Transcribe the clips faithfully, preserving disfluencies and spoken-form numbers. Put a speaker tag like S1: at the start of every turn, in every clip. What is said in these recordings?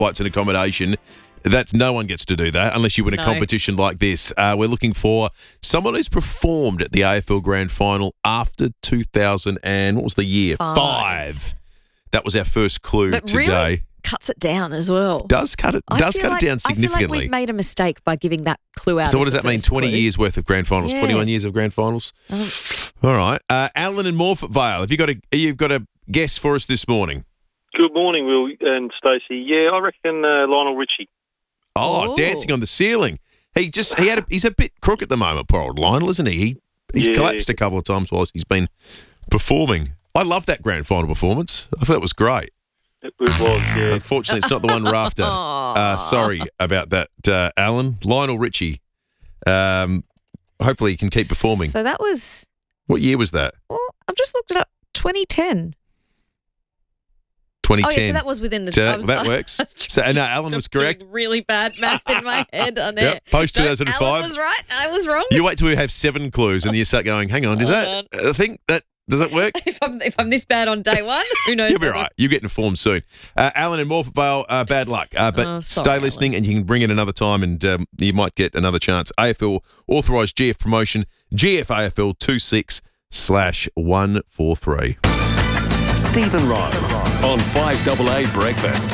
S1: flights and accommodation. That's no one gets to do that unless you win a
S2: No.
S1: competition like this. Uh, we're looking for someone who's performed at the A F L Grand Final after two thousand and what was the year?
S2: Five.
S1: Five. That was our first clue
S2: But
S1: today.
S2: really cuts it down as well.
S1: Does cut it
S2: I
S1: does
S2: feel
S1: cut
S2: like,
S1: it down
S2: I feel
S1: significantly.
S2: like we've made a mistake by giving that clue out.
S1: So what
S2: as
S1: does
S2: the
S1: that mean?
S2: first
S1: twenty
S2: clue.
S1: years worth of grand finals,
S2: Yeah.
S1: twenty-one years of grand finals.
S2: Um,
S1: All right, uh, Alan and Morphett Vale. Have you got a you've got a guess for us this morning?
S3: Good morning, Will and Stacey. Yeah, I reckon uh, Lionel Richie.
S1: Oh,
S2: Ooh.
S1: dancing on the ceiling. He just he had a, he's a bit crook at the moment, poor old Lionel, isn't he? he he's
S3: Yeah.
S1: collapsed a couple of times whilst he's been performing. I love that grand final performance. I thought it was great.
S3: It was, yeah.
S1: Unfortunately, it's not the one we're after. Uh, sorry about that, uh, Alan. Lionel Richie. Um, hopefully, he can keep performing.
S2: So that was,
S1: What year was that?
S2: well, I've just looked it up, twenty ten.
S1: twenty
S2: Oh,
S1: ten.
S2: yeah, so that was within the...
S1: So
S2: I
S1: that,
S2: was-
S1: that
S2: I
S1: works.
S2: was
S1: So, no, Alan
S2: I'm
S1: was correct.
S2: doing really bad math in my head on air.
S1: Yep, post
S2: No,
S1: two thousand five.
S2: Alan was right. I was wrong.
S1: You wait till we have seven clues and then you start going, hang on, does
S2: Hold
S1: that, I think that, does that work?
S2: if I'm if I'm this bad on day one, who knows?
S1: You'll be
S2: whether-
S1: right. You get informed soon. Uh, Alan and Morphett Vale, uh, bad luck. Uh, but
S2: Oh, sorry,
S1: stay
S2: Alan.
S1: listening and you can bring in another time and um, you might get another chance. A F L authorised G F promotion, G F A F L twenty-six slash one four three.
S4: Stephen Ryan on five A A Breakfast.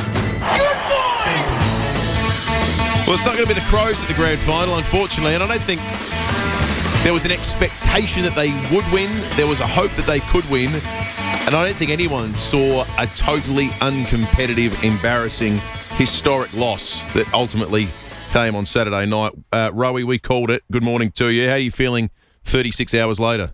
S1: Well, it's not going to be the Crows at the grand final, unfortunately, and I don't think there was an expectation that they would win. There was a hope that they could win, and I don't think anyone saw a totally uncompetitive, embarrassing, historic loss that ultimately came on Saturday night. Uh, Rowie, we called it. Good morning to you. How are you feeling thirty-six hours later?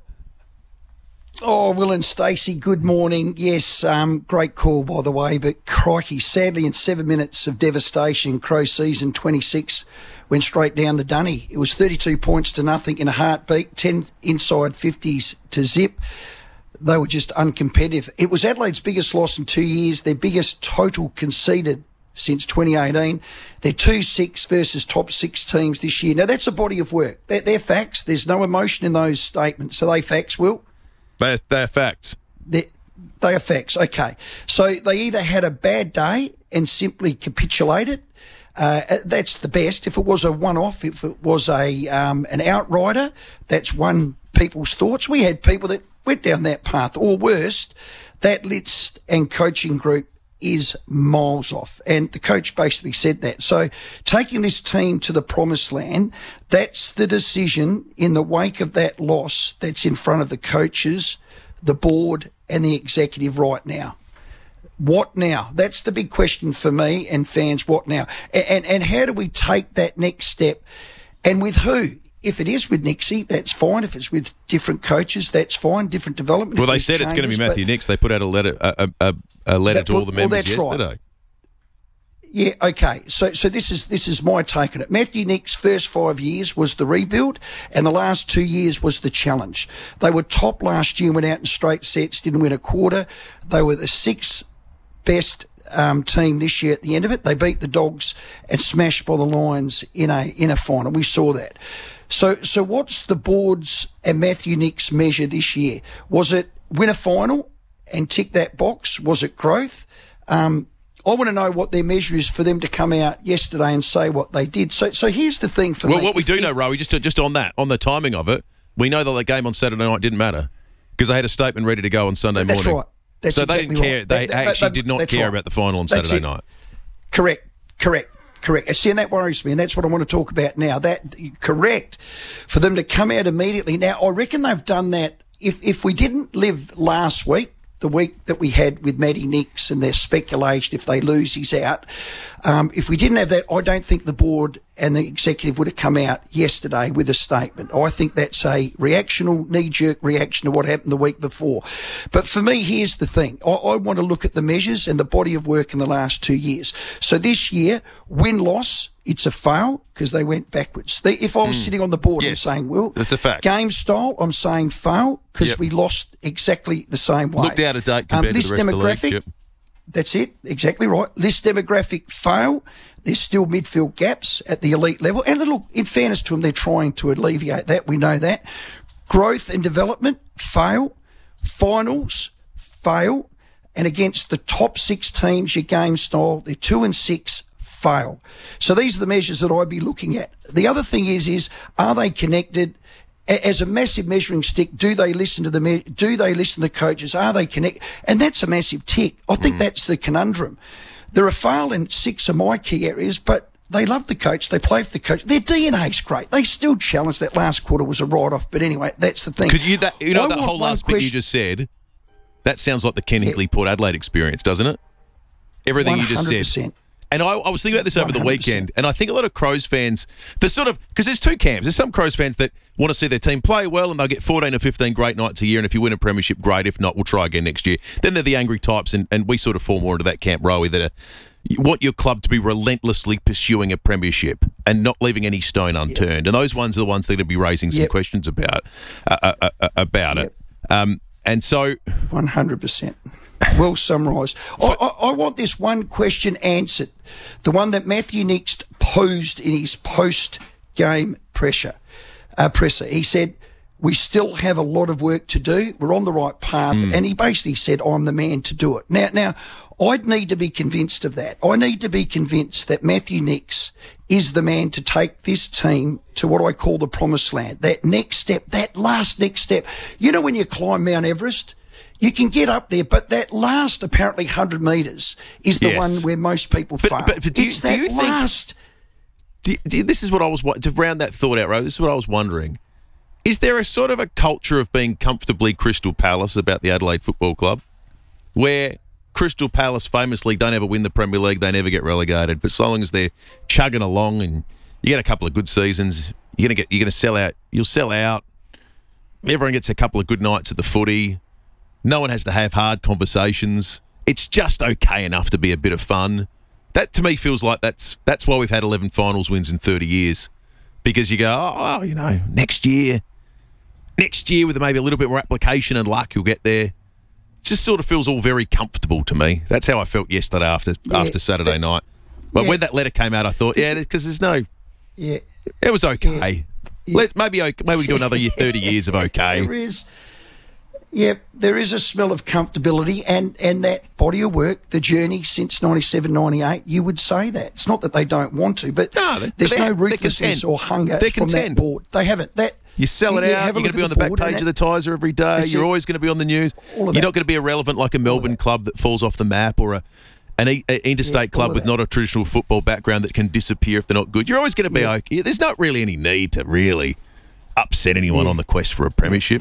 S5: Oh, Will and Stacey, good morning. Yes, um, great call, by the way, but crikey, sadly in seven minutes of devastation, Crow season twenty-six went straight down the dunny. It was thirty-two points to nothing in a heartbeat, ten inside fifties to zip. They were just uncompetitive. It was Adelaide's biggest loss in two years, their biggest total conceded since twenty eighteen. They're two six versus top six teams this year. Now, that's a body of work. They're, they're facts. There's no emotion in those statements. So they facts, Will?
S1: They're, they're facts.
S5: They, they are facts. Okay. So they either had a bad day and simply capitulated. Uh, that's the best. If it was a one-off, if it was a um, an outrider, that's one people's thoughts. We had people that went down that path. Or worst, that list and coaching group is miles off. And the coach basically said that. So taking this team to the promised land, that's the decision in the wake of that loss that's in front of the coaches, the board and the executive right now. What now? That's the big question for me and fans. What now? And, and, and how do we take that next step? And with who? If it is with Nixie, that's fine. If it's with different coaches, that's fine. Different development.
S1: Well,
S5: If
S1: they
S5: there's
S1: said it's going to be
S5: changes,
S1: Matthew
S5: but-
S1: Nix. They put out a letter, a, a, a letter
S5: That-
S1: to all
S5: well-
S1: the
S5: well,
S1: members
S5: that's right.
S1: yesterday.
S5: Yeah, okay. So so this is this is my take on it. Matthew Nick's first five years was the rebuild, and the last two years was the challenge. They were top last year, went out in straight sets, didn't win a quarter. They were the sixth best um, team this year at the end of it. They beat the Dogs and smashed by the Lions in a in a final. We saw that. So so what's the board's and Matthew Nick's measure this year? Was it win a final and tick that box? Was it growth? Um, I want to know what their measure is for them to come out yesterday and say what they did. So, so here's the thing for
S1: Well,
S5: me.
S1: what we
S5: If-
S1: do
S5: if-
S1: know, Rowie, just just on that, on the timing of it, we know that the game on Saturday night didn't matter because they had a statement ready to go on Sunday
S5: That's
S1: morning.
S5: right. That's
S1: so they
S5: exactly
S1: didn't care.
S5: right.
S1: They
S5: That- that-
S1: actually
S5: that-
S1: did not
S5: that's
S1: care
S5: right.
S1: about the final on
S5: That's
S1: Saturday
S5: it.
S1: night.
S5: Correct, correct, correct. See, and that worries me, and that's what I want to talk about now. That correct for them to come out immediately. Now, I reckon they've done that. If if we didn't live last week, the week that we had with Matty Nix and their speculation if they lose, he's out. Um, if we didn't have that, I don't think the board and the executive would have come out yesterday with a statement. I think that's a reactional, knee-jerk reaction to what happened the week before. But for me, here's the thing. I, I want to look at the measures and the body of work in the last two years. So this year, win-loss, it's a fail because they went backwards. They, if I was sitting on the board,
S1: Yes,
S5: I'm saying, well,
S1: that's a fact.
S5: Game style, I'm saying fail because
S1: Yep.
S5: we lost exactly the same way.
S1: Looked out of date compared to
S5: list
S1: the rest of the league.
S5: demographic,
S1: Yep.
S5: That's it, exactly right. List demographic fail. There's still midfield gaps at the elite level. And look, in fairness to them, they're trying to alleviate that. We know that. Growth and development, fail. Finals, fail. and against the top six teams, your game style, they're two and six, fail. So these are the measures that I'd be looking at. The other thing is, is are they connected? As a massive measuring stick, do they listen to the me- do they listen to coaches? Are they connected? And that's a massive tick. I think mm. that's the conundrum. They're a fail in six of my key areas, but they love the coach. They play for the coach. Their D N A's great. They still challenge. That last quarter was a write-off. But anyway, that's the thing.
S1: Could you, that, you know,
S5: I
S1: that whole last
S5: question-
S1: bit you just said, that sounds like the Ken Hinkley Port Adelaide experience, doesn't it? Everything you just said. And I, I was thinking about this over
S5: one hundred percent.
S1: the weekend, and I think a lot of Crows fans, they're sort of, because there's two camps. There's some Crows fans that want to see their team play well, and they'll get fourteen or fifteen great nights a year, and if you win a premiership, great. If not, we'll try again next year. Then they're the angry types, and, and we sort of fall more into that camp, Rowie, that are, you want your club to be relentlessly pursuing a premiership and not leaving any stone unturned. Yep. And those ones are the ones that are going to be raising some
S5: yep.
S1: questions about uh, uh, uh, about
S5: yep.
S1: it. Um, and so...
S5: one hundred percent. Well summarised. I, I, I want this one question answered. The one that Matthew Nicks posed in his post-game pressure, uh, presser. He said, we still have a lot of work to do. We're on the right path. Mm. And he basically said, I'm the man to do it. Now, now, I'd need to be convinced of that. I need to be convinced that Matthew Nicks is the man to take this team to what I call the promised land. That next step, that last next step. You know when you climb Mount Everest? You can get up there, but that last apparently one hundred metres is the
S1: yes.
S5: one where most people
S1: but,
S5: fail.
S1: But, but do,
S5: it's
S1: you,
S5: that
S1: do you
S5: last...
S1: think... Do you, do you, this is what I was... To round that thought out, Ro, this is what I was wondering. Is there a sort of a culture of being comfortably Crystal Palace about the Adelaide Football Club where Crystal Palace famously don't ever win the Premier League, they never get relegated, but so long as they're chugging along and you get a couple of good seasons, you're going to get you're going to sell out. You'll sell out. Everyone gets a couple of good nights at the footy. No one has to have hard conversations. It's just okay enough to be a bit of fun. That, to me, feels like that's that's why we've had eleven finals wins in thirty years. Because you go, oh, you know, next year, next year with maybe a little bit more application and luck, you'll get there. It just sort of feels all very comfortable to me. That's how I felt yesterday after
S5: yeah,
S1: after Saturday
S5: that,
S1: night. But
S5: yeah.
S1: when that letter came out, I thought, yeah, because there's no...
S5: Yeah.
S1: It was okay.
S5: Yeah. Yeah.
S1: Let's maybe maybe we do another year, thirty years of okay.
S5: There is... Yep, there is a smell of comfortability and, and that body of work, the journey since ninety-seven, ninety-eight, you would say that. It's not that they don't want to, but
S1: no, they,
S5: there's no
S1: they're
S5: ruthlessness
S1: content.
S5: or hunger
S1: they're
S5: from
S1: content.
S5: that board. They haven't. That
S1: You sell it
S5: you,
S1: out,
S5: you
S1: you're going to be on the, the back page of the Tiser every day, you're it. always going to be on the news. You're
S5: that.
S1: not going to be irrelevant like a Melbourne club that falls off the map or a an e- a interstate yeah, club with not a traditional football background that can disappear if they're not good. You're always going to be yeah. okay. There's not really any need to really upset anyone yeah. on the quest for a premiership.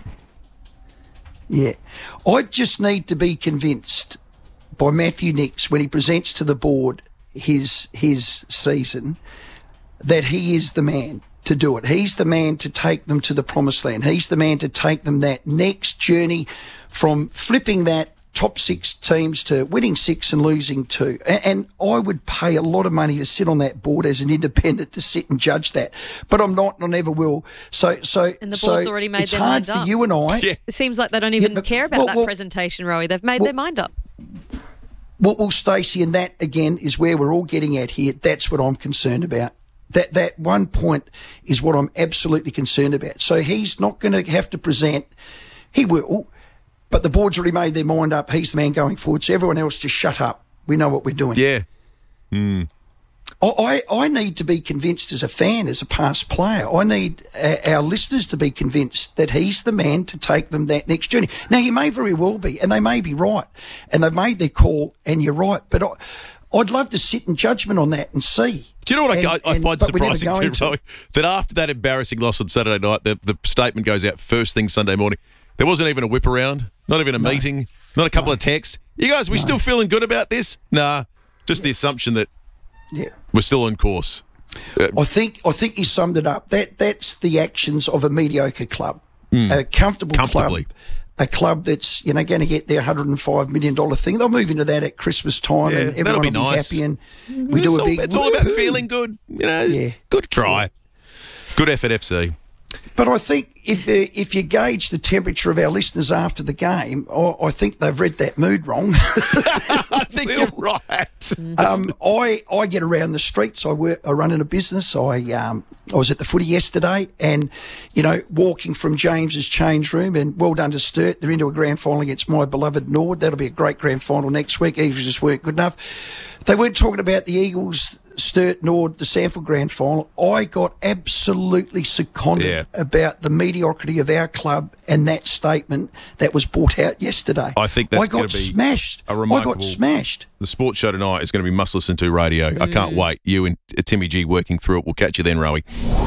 S5: Yeah. I just need to be convinced by Matthew Nicks when he presents to the board his his season that he is the man to do it. He's the man to take them to the promised land. He's the man to take them that next journey from flipping that top six teams to winning six and losing two. And, and I would pay a lot of money to sit on that board as an independent to sit and judge that. But I'm not and I never will. So so
S2: And the
S5: so
S2: board's already made
S5: it's
S2: their
S5: hard
S2: mind
S5: for
S2: up.
S5: you and I.
S1: Yeah.
S2: It seems like they don't even
S5: Yeah, but-
S2: care about
S5: well,
S2: that
S5: well-
S2: presentation, Rowie. They've made
S5: well-
S2: their mind up.
S5: Well, well, Stacey, and that again is where we're all getting at here. That's what I'm concerned about. That that one point is what I'm absolutely concerned about. So he's not going to have to present. He will, but the board's already made their mind up. He's the man going forward. So everyone else just shut up. We know what we're doing.
S1: Yeah. Mm.
S5: I, I need to be convinced as a fan, as a past player. I need uh, our listeners to be convinced that he's the man to take them that next journey. Now, he may very well be, and they may be right, and they've made their call, and you're right. But I, I'd love to sit in judgment on that and see.
S1: Do you know what
S5: and,
S1: I, I
S5: and,
S1: find
S5: but we're never
S1: surprising
S5: going
S1: too,
S5: to.
S1: Rowie? That after that embarrassing loss on Saturday night, the, the statement goes out first thing Sunday morning. There wasn't even a whip around, not even a
S5: No.
S1: meeting, not a couple
S5: No.
S1: of texts. You guys, we
S5: No.
S1: still feeling good about this? Nah, just the assumption that
S5: Yeah.
S1: we're still on course. Uh,
S5: I think I think he summed it up. That that's the actions of a mediocre club, a comfortable
S1: Comfortably.
S5: club, a club that's you know going to get their one hundred five million dollar thing. They'll move into that at Christmas time,
S1: Yeah,
S5: and
S1: that'll
S5: everyone
S1: be
S5: will be
S1: nice.
S5: happy. And we
S1: it's
S5: do a
S1: all,
S5: big.
S1: It's all about
S5: woohoo.
S1: feeling good. You know,
S5: Yeah.
S1: good try. Good effort, F C.
S5: But I think if the, if you gauge the temperature of our listeners after the game, I, I think they've read that mood wrong.
S1: I think you're right.
S5: um, I I get around the streets. I work. I run in a business. I um I was at the footy yesterday, and you know, walking from James's change room, and well done to Sturt. They're into a grand final against my beloved Nord. That'll be a great grand final next week. Eagles just weren't good enough. They weren't talking about the Eagles, Sturt, Nord, the Sanford grand final. I got absolutely seconded
S1: Yeah.
S5: about the mediocrity of our club and that statement that was brought out yesterday.
S1: I think that's
S5: I got
S1: gonna be
S5: smashed.
S1: a
S5: I
S1: remarkable-
S5: got smashed.
S1: The sports show tonight is going to be must listen to radio. I can't wait. You and Timmy G working through it. We'll catch you then, Rowie.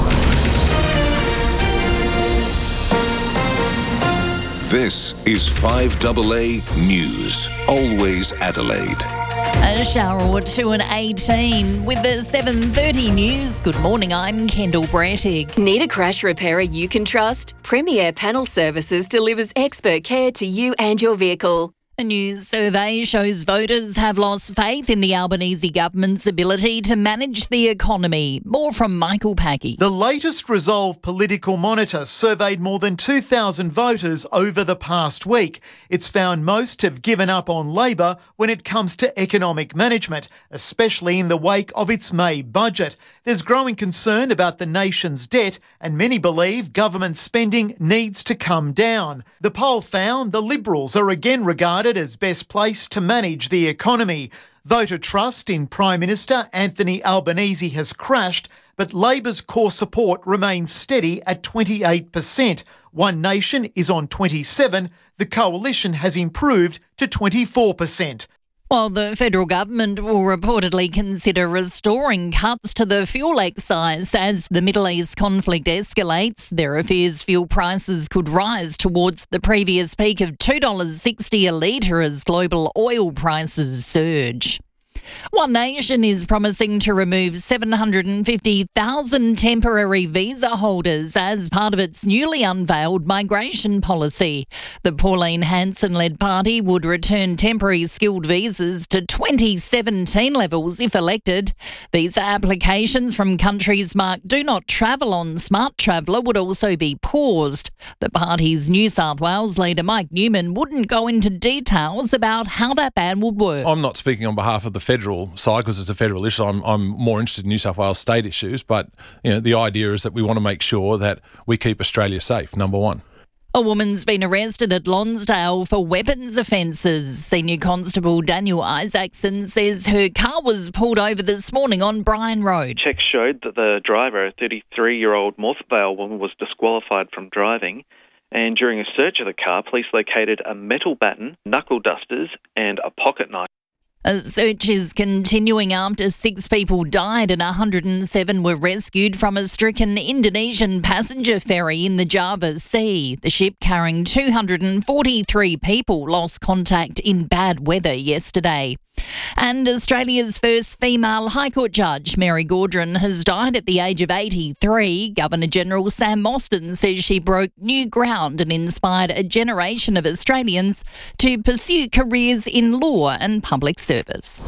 S4: This is five A A News. Always Adelaide.
S6: A shower or two and eighteen with the seven thirty news. Good morning, I'm Kendall Brettig.
S7: Need a crash repairer you can trust? Premier Panel Services delivers expert care to you and your vehicle.
S6: A new survey shows voters have lost faith in the Albanese government's ability to manage the economy. More from Michael Packy.
S8: The latest Resolve Political Monitor surveyed more than two thousand voters over the past week. It's found most have given up on Labor when it comes to economic management, especially in the wake of its May budget. There's growing concern about the nation's debt, and many believe government spending needs to come down. The poll found the Liberals are again regarded as best placed to manage the economy. Voter trust in Prime Minister Anthony Albanese has crashed, but Labor's core support remains steady at twenty-eight percent. One Nation is on twenty-seven. The Coalition has improved to twenty-four percent.
S6: While the federal government will reportedly consider restoring cuts to the fuel excise as the Middle East conflict escalates, there are fears fuel prices could rise towards the previous peak of two dollars sixty a litre as global oil prices surge. One Nation is promising to remove seven hundred fifty thousand temporary visa holders as part of its newly unveiled migration policy. The Pauline Hanson-led party would return temporary skilled visas to twenty seventeen levels if elected. Visa applications from countries marked Do Not Travel on Smart Traveller would also be paused. The party's New South Wales leader Mike Newman wouldn't go into details about how that ban would work.
S9: I'm not speaking on behalf of the federal side because it's a federal issue. I'm, I'm more interested in New South Wales state issues, but you know the idea is that we want to make sure that we keep Australia safe, number one.
S6: A woman's been arrested at Lonsdale for weapons offences. Senior Constable Daniel Isaacson says her car was pulled over this morning on Bryan Road.
S3: Checks showed that the driver, a thirty-three-year-old North Vale woman, was disqualified from driving. And during a search of the car, police located a metal baton, knuckle dusters, and a pocket knife.
S6: A search is continuing after six people died and one hundred seven were rescued from a stricken Indonesian passenger ferry in the Java Sea. The ship carrying two hundred forty-three people lost contact in bad weather yesterday. And Australia's first female High Court judge, Mary Gaudron, has died at the age of eighty-three. Governor-General Sam Mostyn says she broke new ground and inspired a generation of Australians to pursue careers in law and public service.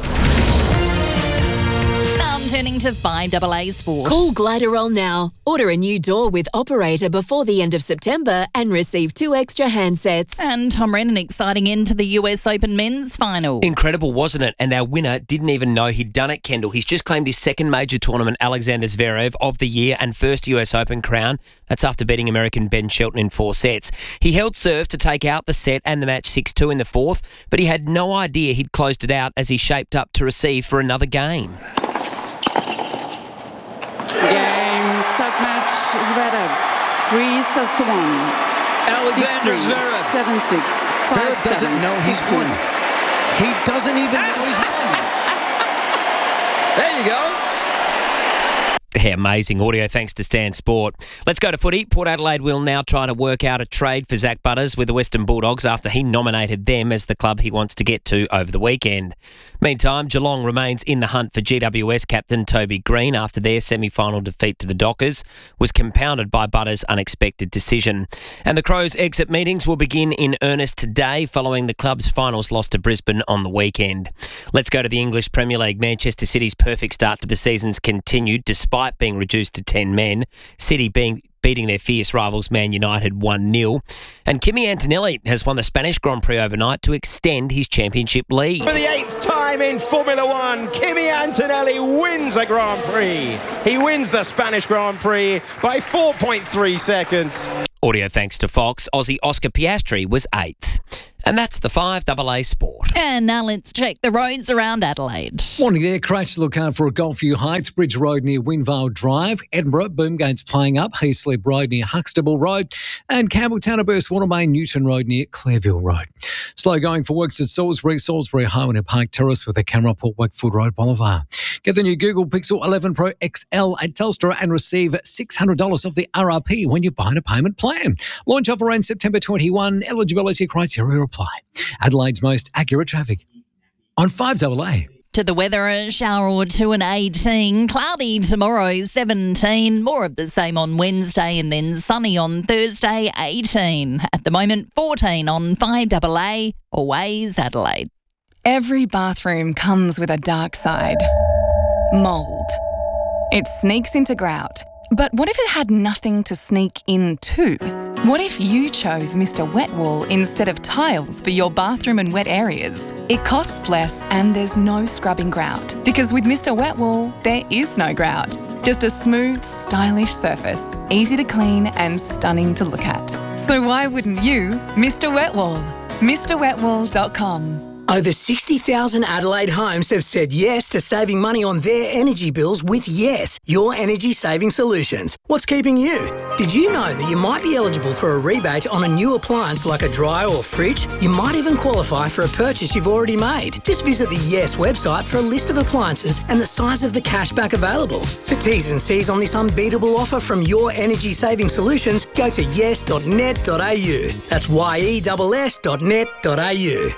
S6: Now I'm turning to five A A Sport.
S7: Call Gliderol now. Order a new door with Operator before the end of September and receive two extra handsets.
S6: And Tom Wren, an exciting end to the U S Open men's final.
S10: Incredible, wasn't it? And our winner didn't even know he'd done it, Kendall. He's just claimed his second major tournament, Alexander Zverev, of the year and first U S Open crown. That's after beating American Ben Shelton in four sets. He held serve to take out the set and the match six two in the fourth, but he had no idea he'd closed it out as he shaped up to receive for another game.
S11: Game, start match, Zverev. Three sets to one.
S10: Alexander
S11: six,
S10: Zverev.
S11: seven six.
S5: Zverev doesn't
S11: seven,
S5: know he's
S11: six,
S5: won. He doesn't even know he's won.
S10: There you go. Yeah, amazing audio thanks to Stan Sport. Let's go to footy. Port Adelaide will now try to work out a trade for Zach Butters with the Western Bulldogs after he nominated them as the club he wants to get to over the weekend. Meantime, Geelong remains in the hunt for G W S captain Toby Green after their semi-final defeat to the Dockers was compounded by Butters' unexpected decision. And the Crows' exit meetings will begin in earnest today following the club's finals loss to Brisbane on the weekend. Let's go to the English Premier League. Manchester City's perfect start to the season's continued despite being reduced to ten men. City being beating their fierce rivals Man United one nil. And Kimi Antonelli has won the Spanish Grand Prix overnight to extend his championship lead.
S12: For the eighth time in Formula One, Kimi Antonelli wins a Grand Prix. He wins the Spanish Grand Prix by four point three seconds.
S10: Audio thanks to Fox. Aussie Oscar Piastri was eighth. And that's the five double A Sport.
S6: And now let's check the roads around Adelaide.
S13: Morning there. Crash to look out for a Golfview Heights, Bridge Road near Winvale Drive, Edinburgh, Boomgate's playing up, Heaslip Road near Huxtable Road, and Campbelltown, Burst Watermain, Newton Road near Clairville Road. Slow going for works at Salisbury, Salisbury Highway and Park Terrace with a camera Port Wakefield Road Boulevard. Get the new Google Pixel eleven Pro X L at Telstra and receive six hundred dollars off the R R P when you buy a payment plan. Launch offer ends September twenty-first. Eligibility criteria apply. Adelaide's most accurate traffic on five double A.
S6: To the weather, a shower or two and eighteen. Cloudy tomorrow, seventeen. More of the same on Wednesday and then sunny on Thursday, eighteen. At the moment, fourteen on five double A. Always Adelaide.
S14: Every bathroom comes with a dark side. Mould. It sneaks into grout. But what if it had nothing to sneak into? What if you chose Mister Wet Wool instead of tiles for your bathroom and wet areas? It costs less and there's no scrubbing grout. Because with Mister Wet Wool, there is no grout. Just a smooth, stylish surface, easy to clean and stunning to look at. So why wouldn't you Mister Wet Wool? Mr Wet Wool dot com.
S15: Over sixty thousand Adelaide homes have said yes to saving money on their energy bills with Yes, your energy saving solutions. What's keeping you? Did you know that you might be eligible for a rebate on a new appliance like a dryer or fridge? You might even qualify for a purchase you've already made. Just visit the Yes website for a list of appliances and the size of the cashback available. For T's and C's on this unbeatable offer from your energy saving solutions, go to yes dot net dot a u. That's Y E S S dot net dot a u.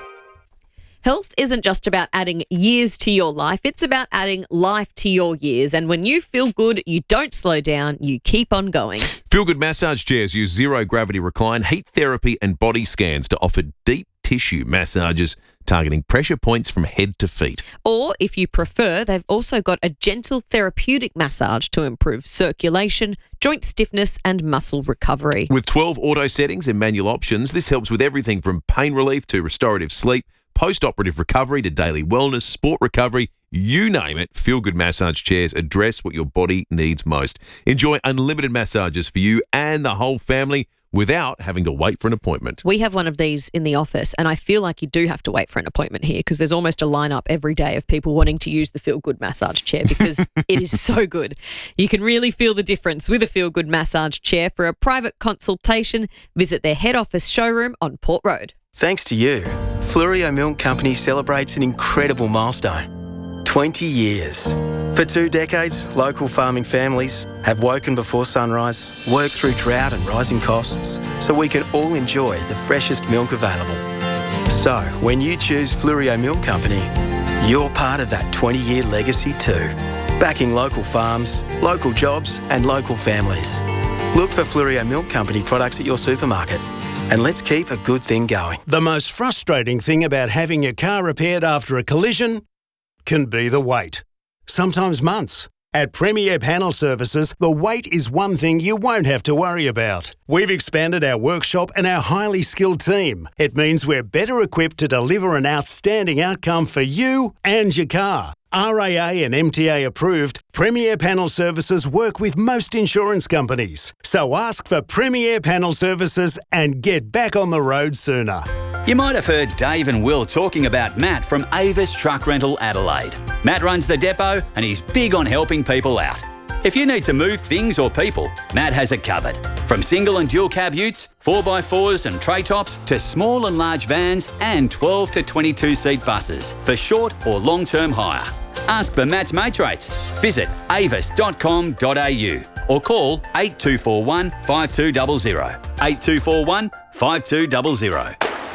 S2: Health isn't just about adding years to your life, it's about adding life to your years. And when you feel good, you don't slow down, you keep on going.
S1: Feel Good massage chairs use zero gravity recline, heat therapy and body scans to offer deep tissue massages targeting pressure points from head to feet.
S2: Or, if you prefer, they've also got a gentle therapeutic massage to improve circulation, joint stiffness and muscle recovery.
S1: With twelve auto settings and manual options, this helps with everything from pain relief to restorative sleep, post-operative recovery to daily wellness, sport recovery, you name it. Feel Good massage chairs address what your body needs most. Enjoy unlimited massages for you and the whole family without having to wait for an appointment.
S2: We have one of these in the office, and I feel like you do have to wait for an appointment here because there's almost a lineup every day of people wanting to use the Feel Good massage chair because it is so good. You can really feel the difference with a Feel Good massage chair. For a private consultation, visit their head office showroom on Port Road.
S16: Thanks to you, Fluorio Milk Company celebrates an incredible milestone. twenty years. For two decades, local farming families have woken before sunrise, worked through drought and rising costs, so we can all enjoy the freshest milk available. So, when you choose Fluorio Milk Company, you're part of that twenty-year legacy too. Backing local farms, local jobs and local families. Look for Fluorio Milk Company products at your supermarket. And let's keep a good thing going.
S17: The most frustrating thing about having your car repaired after a collision can be the wait. Sometimes months. At Premier Panel Services, the wait is one thing you won't have to worry about. We've expanded our workshop and our highly skilled team. It means we're better equipped to deliver an outstanding outcome for you and your car. R A A and M T A approved, Premier Panel Services work with most insurance companies. So ask for Premier Panel Services and get back on the road sooner.
S18: You might have heard Dave and Will talking about Matt from Avis Truck Rental Adelaide. Matt runs the depot and he's big on helping people out. If you need to move things or people, Matt has it covered. From single and dual cab utes, four by fours and tray tops, to small and large vans and twelve to twenty-two seat buses for short or long-term hire. Ask for Matt's mates rates. Visit avis dot com dot a u or call eight two four one, five two zero zero. eight two four one, five two zero zero.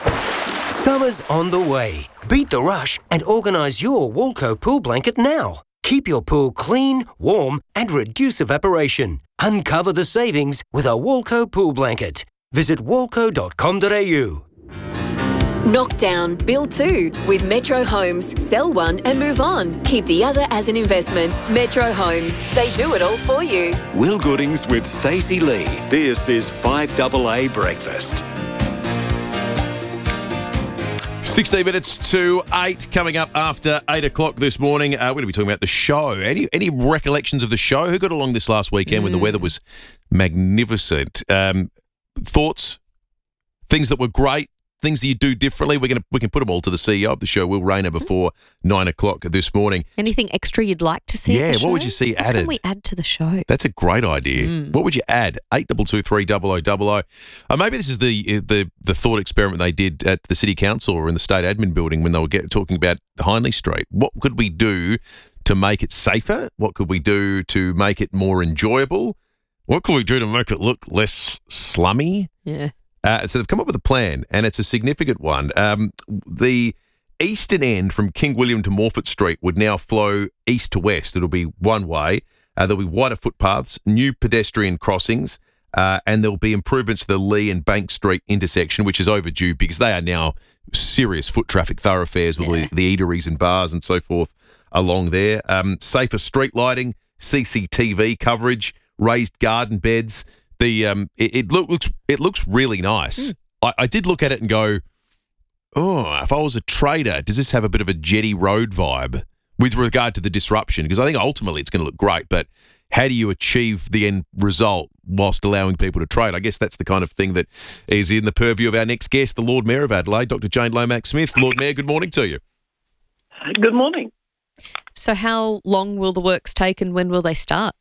S19: Summer's on the way. Beat the rush and organise your Walco pool blanket now. Keep your pool clean, warm and reduce evaporation. Uncover the savings with a Walco pool blanket. Visit walco dot com dot a u.
S7: Knock down, build two with Metro Homes. Sell one and move on. Keep the other as an investment. Metro Homes. They do it all for you.
S4: Will Goodings with Stacey Lee. This is five double A Breakfast.
S1: sixteen minutes to eight, coming up after eight o'clock this morning. Uh, we're going to be talking about the show. Any any recollections of the show? Who got along this last weekend mm. when the weather was magnificent? Um, thoughts? Things that were great? Things that you do differently? We're going to we can put them all to the C E O of the show, Will Rayner, before nine o'clock this morning.
S2: Anything extra you'd like to see?
S1: Yeah,
S2: at the show?
S1: what would you see
S2: what
S1: added?
S2: What can we add to the show?
S1: That's a great idea. Mm. What would you add? Eight double two three double o double o. Uh, maybe this is the the the thought experiment they did at the City Council or in the State Admin Building when they were get, talking about Hindley Street. What could we do to make it safer? What could we do to make it more enjoyable? What could we do to make it look less slummy?
S2: Yeah.
S1: Uh, so they've come up with a plan, and it's a significant one. Um, the eastern end from King William to Morfett Street would now flow east to west. It'll be one way. Uh, there'll be wider footpaths, new pedestrian crossings, uh, and there'll be improvements to the Lee and Bank Street intersection, which is overdue because they are now serious foot traffic thoroughfares with yeah. the, the eateries and bars and so forth along there. Um, safer street lighting, C C T V coverage, raised garden beds. The um, it, it look, looks it looks really nice. Mm. I, I did look at it and go, oh, if I was a trader, does this have a bit of a jetty road vibe with regard to the disruption? Because I think ultimately it's going to look great, but how do you achieve the end result whilst allowing people to trade? I guess that's the kind of thing that is in the purview of our next guest, the Lord Mayor of Adelaide, Doctor Jane Lomax-Smith. Lord Mayor, good morning to you.
S20: Good morning.
S2: So how long will the works take and when will they start?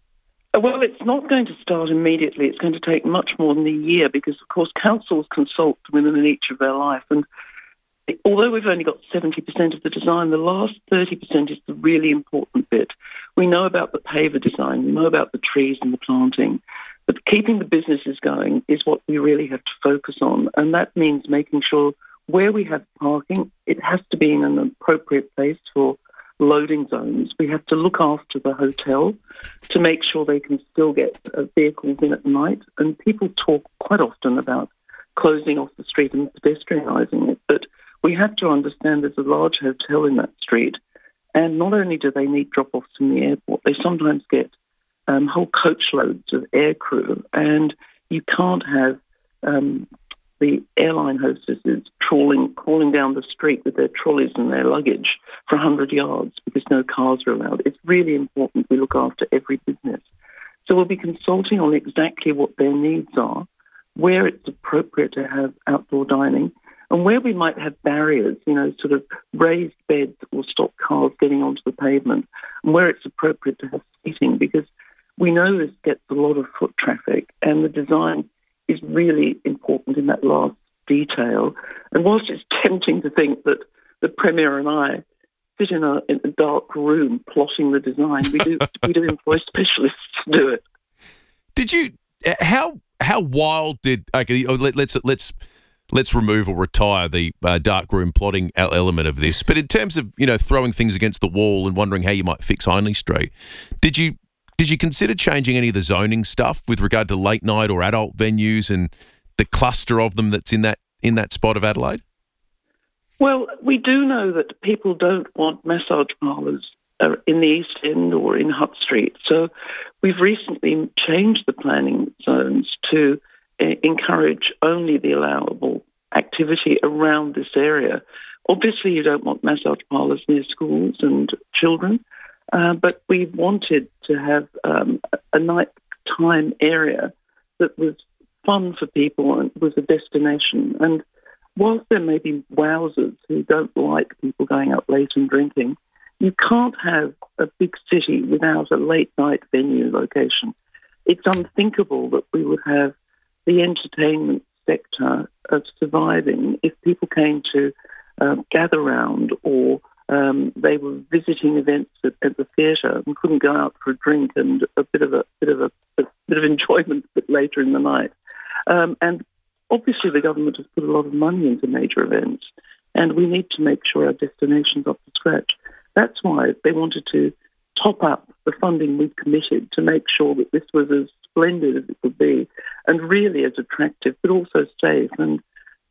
S20: Well, it's not going to start immediately. It's going to take much more than a year because, of course, councils consult women in each of their life. And although we've only got seventy percent of the design, the last thirty percent is the really important bit. We know about the paver design. We know about the trees and the planting. But keeping the businesses going is what we really have to focus on. And that means making sure where we have parking, it has to be in an appropriate place for loading zones. We have to look after the hotel to make sure they can still get uh, vehicles in at night. And people talk quite often about closing off the street and pedestrianising it, but we have to understand there's a large hotel in that street, and not only do they need drop-offs from the airport, they sometimes get um, whole coach loads of air crew, and you can't have um, the airline hostesses trawling, crawling down the street with their trolleys and their luggage for one hundred yards because no cars are allowed. It's really important we look after every business. So we'll be consulting on exactly what their needs are, where it's appropriate to have outdoor dining, and where we might have barriers, you know, sort of raised beds that will stop cars getting onto the pavement, and where it's appropriate to have seating, because we know this gets a lot of foot traffic, and the design is really important in that last detail. And whilst it's tempting to think that the Premier and I sit in a, in a dark room plotting the design, we do we do employ specialists to do it.
S1: Did you? How how wild did? Okay, let, let's let's let's remove or retire the uh, dark room plotting element of this. But in terms of, you know, throwing things against the wall and wondering how you might fix Hindley Street, did you? Did you consider changing any of the zoning stuff with regard to late night or adult venues and the cluster of them that's in that in that spot of Adelaide?
S20: Well, we do know that people don't want massage parlours uh, in the East End or in Hutt Street. So we've recently changed the planning zones to uh, encourage only the allowable activity around this area. Obviously, you don't want massage parlours near schools and children. Uh, but we wanted to have um, a nighttime area that was fun for people and was a destination. And whilst there may be wowsers who don't like people going out late and drinking, you can't have a big city without a late-night venue location. It's unthinkable that we would have the entertainment sector of surviving if people came to uh, gather round or Um, they were visiting events at, at the theatre and couldn't go out for a drink and a bit of a bit of a, a bit of enjoyment a bit later in the night. Um, and obviously, the government has put a lot of money into major events, and we need to make sure our destination's up to scratch. That's why they wanted to top up the funding we've committed to make sure that this was as splendid as it could be, and really as attractive, but also safe. And the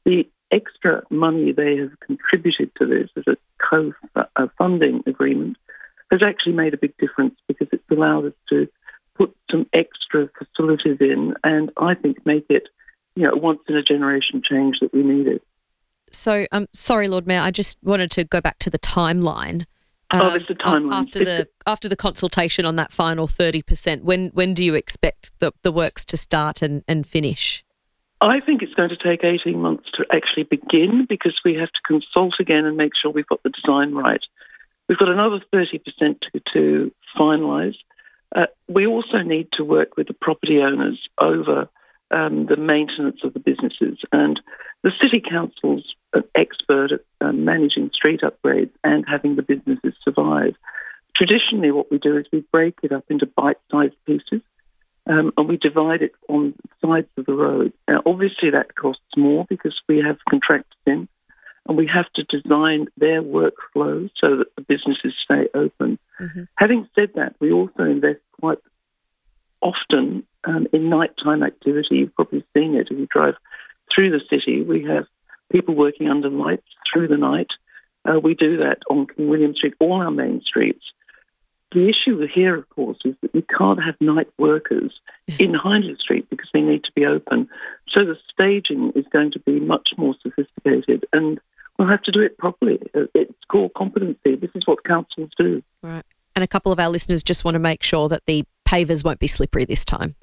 S20: extra money they have contributed to this as a co-funding agreement has actually made a big difference because it's allowed us to put some extra facilities in and I think make it, you know, a once-in-a-generation change that we needed.
S2: So, um, sorry, Lord Mayor, I just wanted to go back to the timeline.
S20: Oh,
S2: Um,
S20: there's the timeline.
S2: After the after the consultation on that final thirty percent, when when do you expect the, the works to start and, and finish?
S20: I think it's going to take eighteen months to actually begin because we have to consult again and make sure we've got the design right. We've got another thirty percent to, to finalise. Uh, we also need to work with the property owners over um, the maintenance of the businesses. And the City Council's an expert at uh, managing street upgrades and having the businesses survive. Traditionally, what we do is we break it up into bite-sized pieces um, and we divide it on sides of the road. Now, obviously, that costs more because we have contractors in and we have to design their workflow so that the businesses stay open. Mm-hmm. Having said that, we also invest quite often um, in nighttime activity. You've probably seen it if you drive through the city. We have people working under lights through the night. Uh, we do that on King William Street, all our main streets. The issue here, of course, is that we can't have night workers in Hindley Street because they need to be open. So the staging is going to be much more sophisticated and we'll have to do it properly. It's core competency. This is what councils do.
S2: Right. And a couple of our listeners just want to make sure that the pavers won't be slippery this time.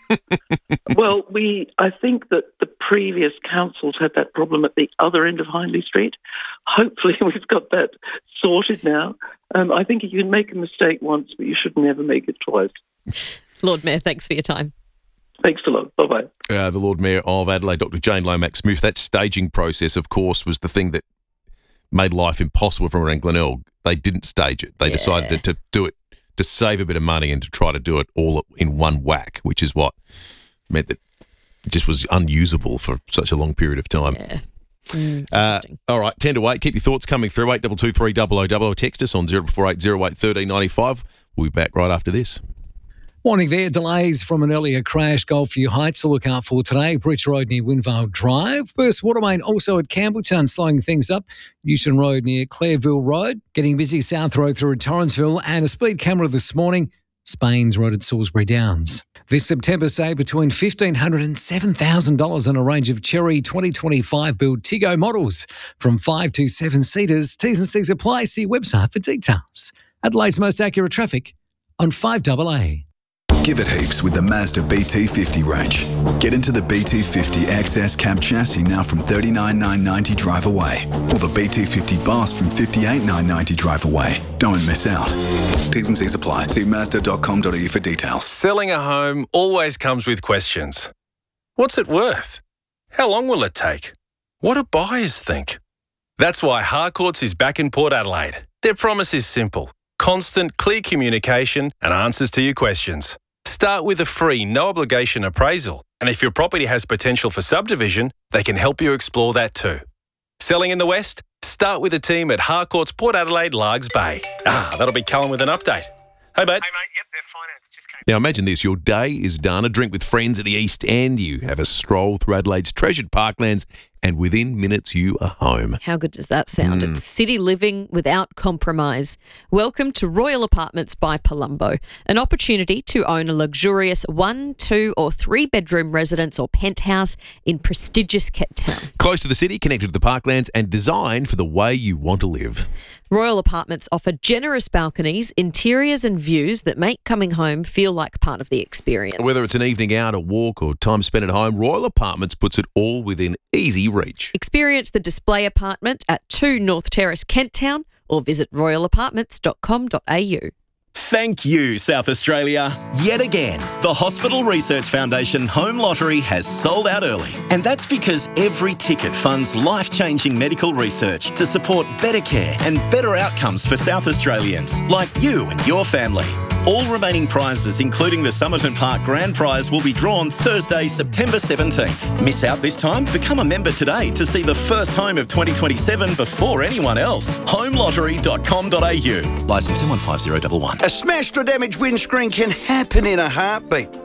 S20: Well, we I think that the previous councils had that problem at the other end of Hindley Street. Hopefully we've got that sorted now. Um, I think you can make a mistake once, but you should never make it twice.
S2: Lord Mayor, thanks for your time.
S20: Thanks a lot. Bye-bye.
S1: Uh, the Lord Mayor of Adelaide, Doctor Jane Lomax-Smith. That staging process, of course, was the thing that made life impossible for around Glenelg. They didn't stage it. They yeah. decided to do it to save a bit of money and to try to do it all in one whack, which is what meant that it just was unusable for such a long period of time.
S2: Yeah. Mm,
S1: uh, all right, ten to eight. Keep your thoughts coming through. eight two two three double oh double oh. Text us on zero four eight zero eight one three nine five. We'll be back right after this.
S13: Warning there, delays from an earlier crash, Goldview Heights to look out for today. Bridge Road near Winvale Drive. Burst water main also at Campbelltown, slowing things up. Newton Road near Clareville Road. Getting busy South Road through Torrensville. And a speed camera this morning, Spains Road at Salisbury Downs. This September, save between fifteen hundred dollars and seven thousand dollars on a range of Cherry twenty twenty-five build Tiggo models from five to seven seaters. T's and C's apply. See website for details. Adelaide's most accurate traffic on five double A.
S21: Give it heaps with the Mazda B T fifty range. Get into the B T fifty X S cab chassis now from thirty-nine thousand nine hundred ninety drive away, or the B T fifty Bus from fifty-eight thousand nine hundred ninety drive away. Don't miss out. T's and C's apply. See mazda dot com dot a u for details.
S22: Selling a home always comes with questions. What's it worth? How long will it take? What do buyers think? That's why Harcourts is back in Port Adelaide. Their promise is simple: constant, clear communication and answers to your questions. Start with a free, no-obligation appraisal, and if your property has potential for subdivision, they can help you explore that too. Selling in the West? Start with a team at Harcourts Port Adelaide, Largs Bay. Ah, that'll be Callum with an update. Hey, mate.
S23: Hey, mate. Yep, they're financed. Just came.
S1: Now, imagine this. Your day is done, a drink with friends at the East End. You have a stroll through Adelaide's treasured parklands, and within minutes, you are home.
S2: How good does that sound?
S1: Mm.
S2: It's city living without compromise. Welcome to Royal Apartments by Palumbo, an opportunity to own a luxurious one, two or three bedroom residence or penthouse in prestigious Cape Town.
S1: Close to the city, connected to the parklands and designed for the way you want to live.
S2: Royal Apartments offer generous balconies, interiors and views that make coming home feel like part of the experience.
S1: Whether it's an evening out, a walk or time spent at home, Royal Apartments puts it all within easy reach.
S2: Experience the display apartment at two North Terrace, Kent Town, or visit royal apartments dot com dot a u.
S24: Thank you, South Australia. Yet again, the Hospital Research Foundation Home Lottery has sold out early. And that's because every ticket funds life-changing medical research to support better care and better outcomes for South Australians, like you and your family. All remaining prizes, including the Somerton Park Grand Prize, will be drawn Thursday, September seventeenth. Miss out this time? Become a member today to see the first home of twenty twenty-seven before anyone else. home lottery dot com dot a u. Licence M one five zero one one.
S5: A smashed or damaged windscreen can happen in a heartbeat.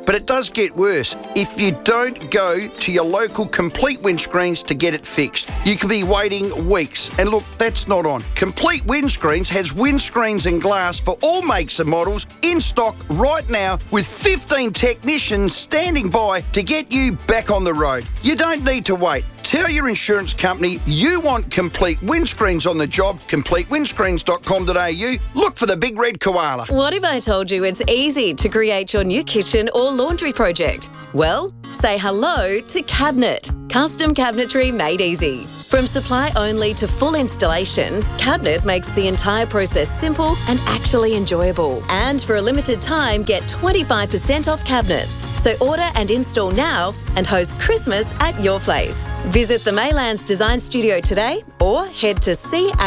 S5: But it does get worse if you don't go to your local Complete Windscreens to get it fixed. You could be waiting weeks. And look, that's not on. Complete Windscreens has windscreens and glass for all makes and models in stock right now with fifteen technicians standing by to get you back on the road. You don't need to wait. Tell your insurance company you want Complete Windscreens on the job, complete windscreens dot com dot a u. Look for the big red koala.
S7: What if I told you it's easy to create your new kitchen or laundry project? Well, say hello to Cabinet. Custom cabinetry made easy. From supply only to full installation, Cabinet makes the entire process simple and actually enjoyable. And for a limited time, get twenty-five percent off cabinets. So order and install now and host Christmas at your place. Visit the Maylands Design Studio today or head to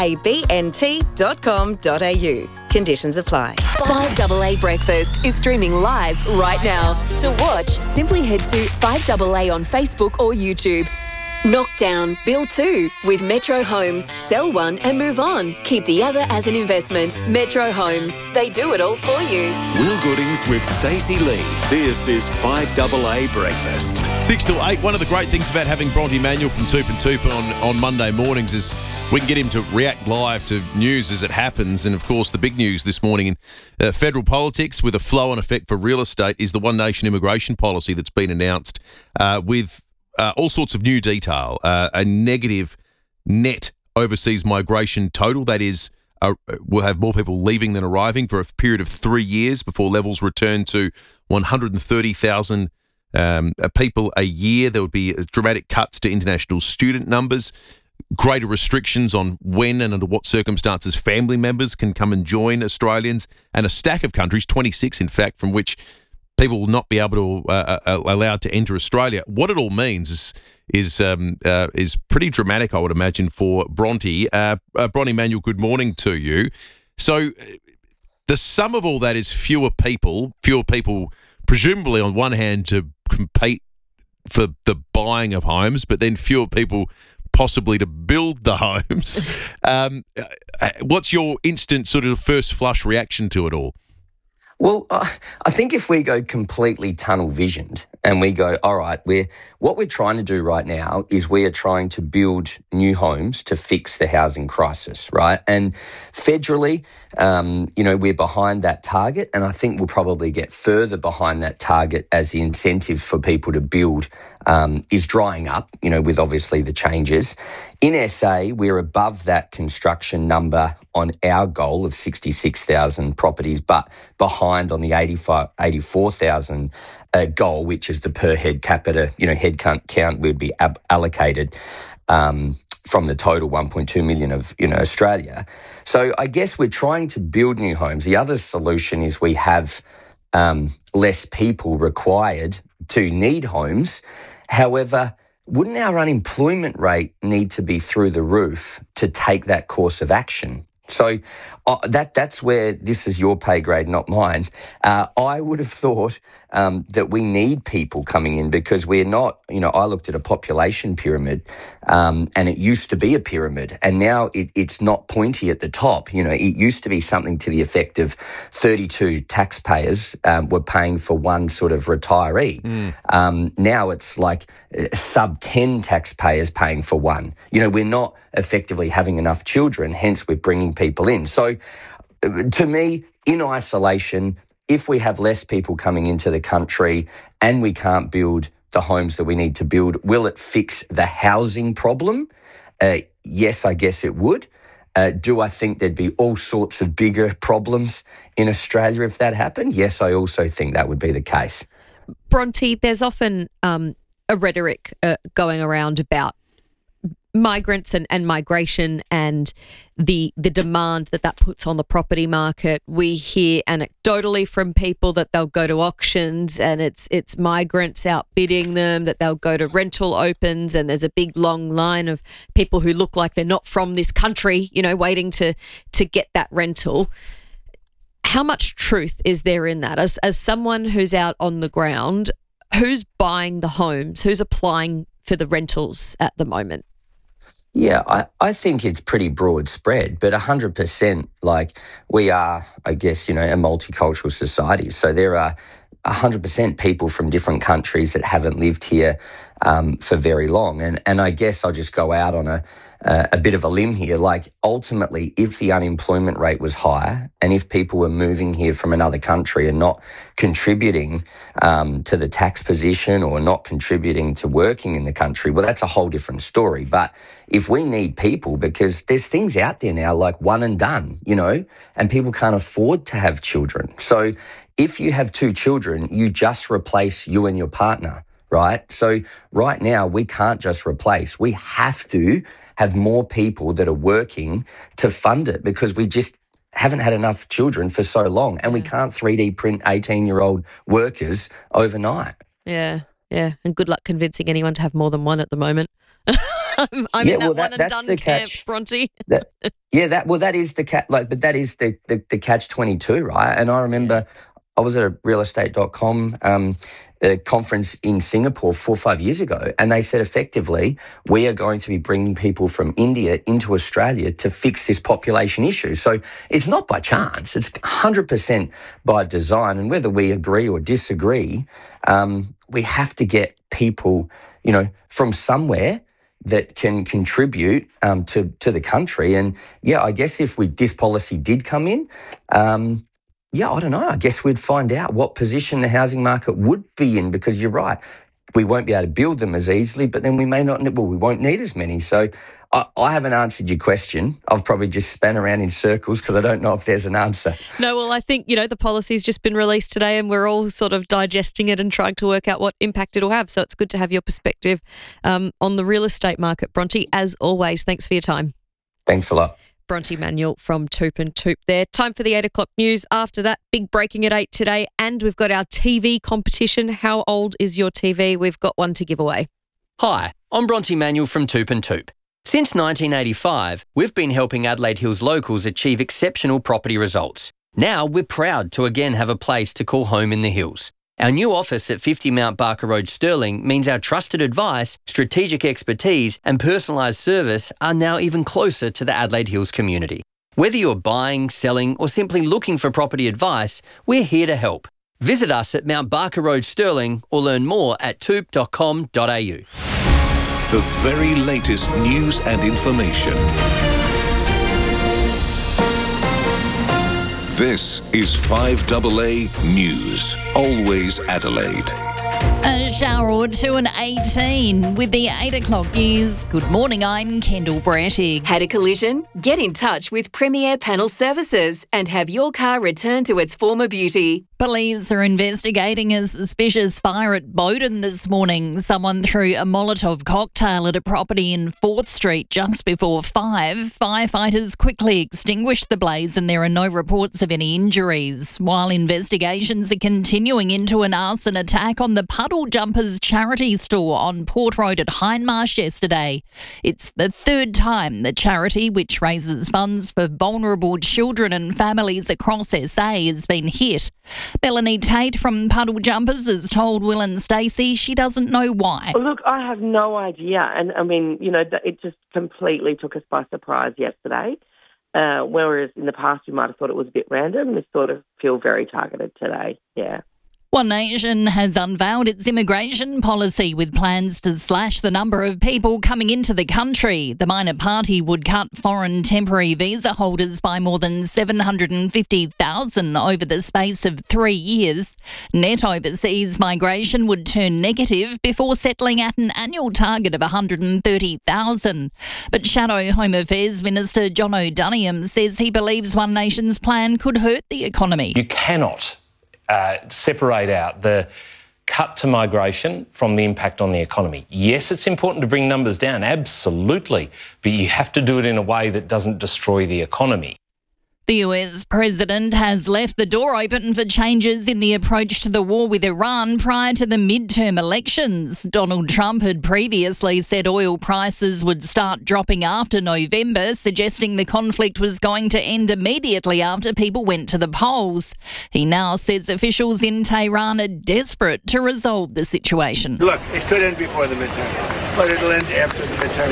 S7: cabnt dot com dot a u. Conditions apply. five double A Breakfast is streaming live right now. To watch, simply head to five double A on Facebook or YouTube. Knockdown, build two with Metro Homes. Sell one and move on. Keep the other as an investment. Metro Homes. They do it all for you.
S4: Will Goodings with Stacey Lee. This is five double A Breakfast.
S1: Six till eight. One of the great things about having Bronte Manuel from Toop and Toop on, on Monday mornings is we can get him to react live to news as it happens. And, of course, the big news this morning in uh, federal politics with a flow-on effect for real estate is the One Nation immigration policy that's been announced uh, with uh, all sorts of new detail. Uh, a negative net overseas migration total. That is, uh, we'll have more people leaving than arriving for a period of three years before levels return to one hundred thirty thousand um, people a year. There would be dramatic cuts to international student numbers, greater restrictions on when and under what circumstances family members can come and join Australians, and a stack of countries, twenty-six in fact, from which people will not be able to uh, uh, allowed to enter Australia. What it all means is is um, uh, is pretty dramatic, I would imagine, for Bronte. Uh, uh, Bronte Manuel, good morning to you. So the sum of all that is fewer people, fewer people presumably on one hand to compete for the buying of homes, but then fewer people possibly to build the homes. Um, what's your instant sort of first flush reaction to it all?
S3: Well, uh, I think if we go completely tunnel visioned and we go, all right, we're, what we're trying to do right now is we are trying to build new homes to fix the housing crisis, right? And federally, um, you know, we're behind that target, and I think we'll probably get further behind that target as the incentive for people to build um, is drying up, you know, with obviously the changes. In S A, we're above that construction number on our goal of sixty-six thousand properties, but behind on the eighty-four thousand uh, goal, which is the per head capita, you know, head count, count would be ab- allocated um, from the total one point two million of, you know, Australia. So I guess we're trying to build new homes. The other solution is we have um, less people required to need homes. However, wouldn't our unemployment rate need to be through the roof to take that course of action? So uh, that that's where this is your pay grade, not mine. Uh, I would have thought um, that we need people coming in because we're not, you know, I looked at a population pyramid um, and it used to be a pyramid and now it, it's not pointy at the top. You know, it used to be something to the effect of thirty-two taxpayers um, were paying for one sort of retiree. Mm. Um, now it's like uh, sub ten taxpayers paying for one. You know, we're not effectively having enough children, hence we're bringing people in. So to me, in isolation, if we have less people coming into the country and we can't build the homes that we need to build, will it fix the housing problem? Uh, yes, I guess it would. Uh, do I think there'd be all sorts of bigger problems in Australia if that happened? Yes, I also think that would be the case.
S2: Bronte, there's often um, a rhetoric uh, going around about migrants and, and migration and the the demand that that puts on the property market. We hear anecdotally from people that they'll go to auctions and it's it's migrants outbidding them, that they'll go to rental opens and there's a big long line of people who look like they're not from this country, you know, waiting to to get that rental. How much truth is there in that? As as someone who's out on the ground, who's buying the homes, who's applying for the rentals at the moment?
S3: Yeah, I, I think it's pretty broad spread, but one hundred percent, like we are, I guess, you know, a multicultural society. So there are one hundred percent people from different countries that haven't lived here um, for very long. And and I guess I'll just go out on a uh, a bit of a limb here. Like, ultimately, if the unemployment rate was higher and if people were moving here from another country and not contributing um, to the tax position or not contributing to working in the country, well, that's a whole different story. But if we need people, because there's things out there now like one and done, you know, and people can't afford to have children. So if you have two children, you just replace you and your partner, right? So right now, we can't just replace. We have to have more people that are working to fund it, because we just haven't had enough children for so long, and we can't three D print eighteen-year-old workers overnight.
S2: Yeah, yeah. And good luck convincing anyone to have more than one at the moment. I'm, I'm
S3: Yeah,
S2: in that
S3: well, that-
S2: one and
S3: that's
S2: done
S3: the
S2: camp,
S3: catch.
S2: Bronte.
S3: That, yeah, that well, that is the cat. Like, but that is the the, the catch twenty-two, right? And I remember I was at a real estate dot com um, a conference in Singapore four or five years ago, and they said effectively we are going to be bringing people from India into Australia to fix this population issue. So it's not by chance; it's one hundred percent by design. And whether we agree or disagree, um, we have to get people, you know, from somewhere that can contribute um, to to the country. And yeah, I guess if we this policy did come in, um, yeah, I don't know. I guess we'd find out what position the housing market would be in, because you're right, we won't be able to build them as easily, but then we may not. Well, we won't need as many. So I, I haven't answered your question. I've probably just span around in circles because I don't know if there's an answer.
S2: No, well, I think, you know, the policy's just been released today and we're all sort of digesting it and trying to work out what impact it'll have. So it's good to have your perspective um, on the real estate market. Bronte, as always, thanks for your time.
S3: Thanks a lot.
S2: Bronte Manuel from Toop and Toop there. Time for the eight o'clock news. After that, big breaking at eight today. And we've got our T V competition. How old is your T V? We've got one to give away.
S8: Hi, I'm Bronte Manuel from Toop and Toop. Since nineteen eighty-five, we've been helping Adelaide Hills locals achieve exceptional property results. Now we're proud to again have a place to call home in the hills. Our new office at fifty Mount Barker Road, Stirling, means our trusted advice, strategic expertise and personalised service are now even closer to the Adelaide Hills community. Whether you're buying, selling or simply looking for property advice, we're here to help. Visit us at Mount Barker Road, Stirling, or learn more at toop dot com dot a u.
S4: The very latest news and information. This is five A A News. Always Adelaide.
S6: A shower or two and eighteen with the eight o'clock news. Good morning, I'm Kendall Brattig.
S7: Had a collision? Get in touch with Premier Panel Services and have your car returned to its former beauty.
S6: Police are investigating a suspicious fire at Bowden this morning. Someone threw a Molotov cocktail at a property in fourth Street just before five. Firefighters quickly extinguished the blaze and there are no reports of any injuries. While investigations are continuing into an arson attack on the Puddle Jumpers charity store on Port Road at Hindmarsh yesterday. It's the third time the charity, which raises funds for vulnerable children and families across S A, has been hit. Melanie Tate from Puddle Jumpers has told Will and Stacey she doesn't know why.
S9: Well, look, I have no idea. And, I mean, you know, it just completely took us by surprise yesterday. Uh, whereas in the past we might have thought it was a bit random. This sort of feel very targeted today, yeah.
S6: One Nation has unveiled its immigration policy with plans to slash the number of people coming into the country. The minor party would cut foreign temporary visa holders by more than seven hundred fifty thousand over the space of three years. Net overseas migration would turn negative before settling at an annual target of one hundred thirty thousand. But Shadow Home Affairs Minister John O'Doniham says he believes One Nation's plan could hurt the economy.
S11: You cannot Uh, separate out the cut to migration from the impact on the economy. Yes, it's important to bring numbers down, absolutely, but you have to do it in a way that doesn't destroy the economy.
S6: The U S president has left the door open for changes in the approach to the war with Iran prior to the midterm elections. Donald Trump had previously said oil prices would start dropping after November, suggesting the conflict was going to end immediately after people went to the polls. He now says officials in Tehran are desperate to resolve the situation.
S12: Look, it could end before the midterm, but it'll end after the midterm.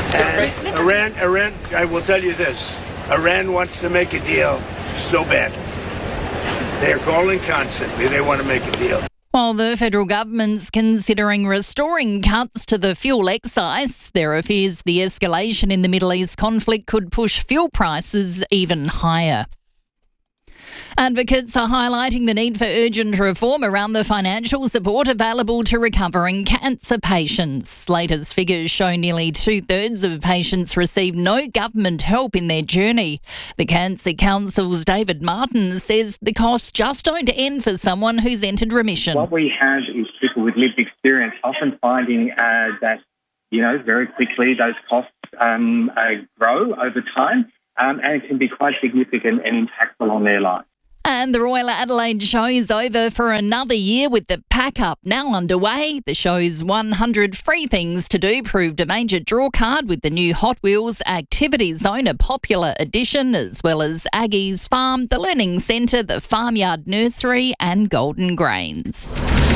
S12: And Iran, Iran, I will tell you this. Iran wants to make a deal so bad. They're calling constantly. They want to make a deal.
S6: While the federal government's considering restoring cuts to the fuel excise, there are fears the escalation in the Middle East conflict could push fuel prices even higher. Advocates are highlighting the need for urgent reform around the financial support available to recovering cancer patients. Latest figures show nearly two-thirds of patients receive no government help in their journey. The Cancer Council's David Martin says the costs just don't end for someone who's entered remission.
S10: What we have is people with lived experience often finding uh, that, you know, very quickly those costs um, uh, grow over time. Um, and it can be quite significant and impactful on their life.
S6: And the Royal Adelaide Show is over for another year with the Pack Up now underway. The show's one hundred free things to do proved a major draw card with the new Hot Wheels Activity Zone, a popular addition, as well as Aggie's Farm, the Learning Centre, the Farmyard Nursery and Golden Grains.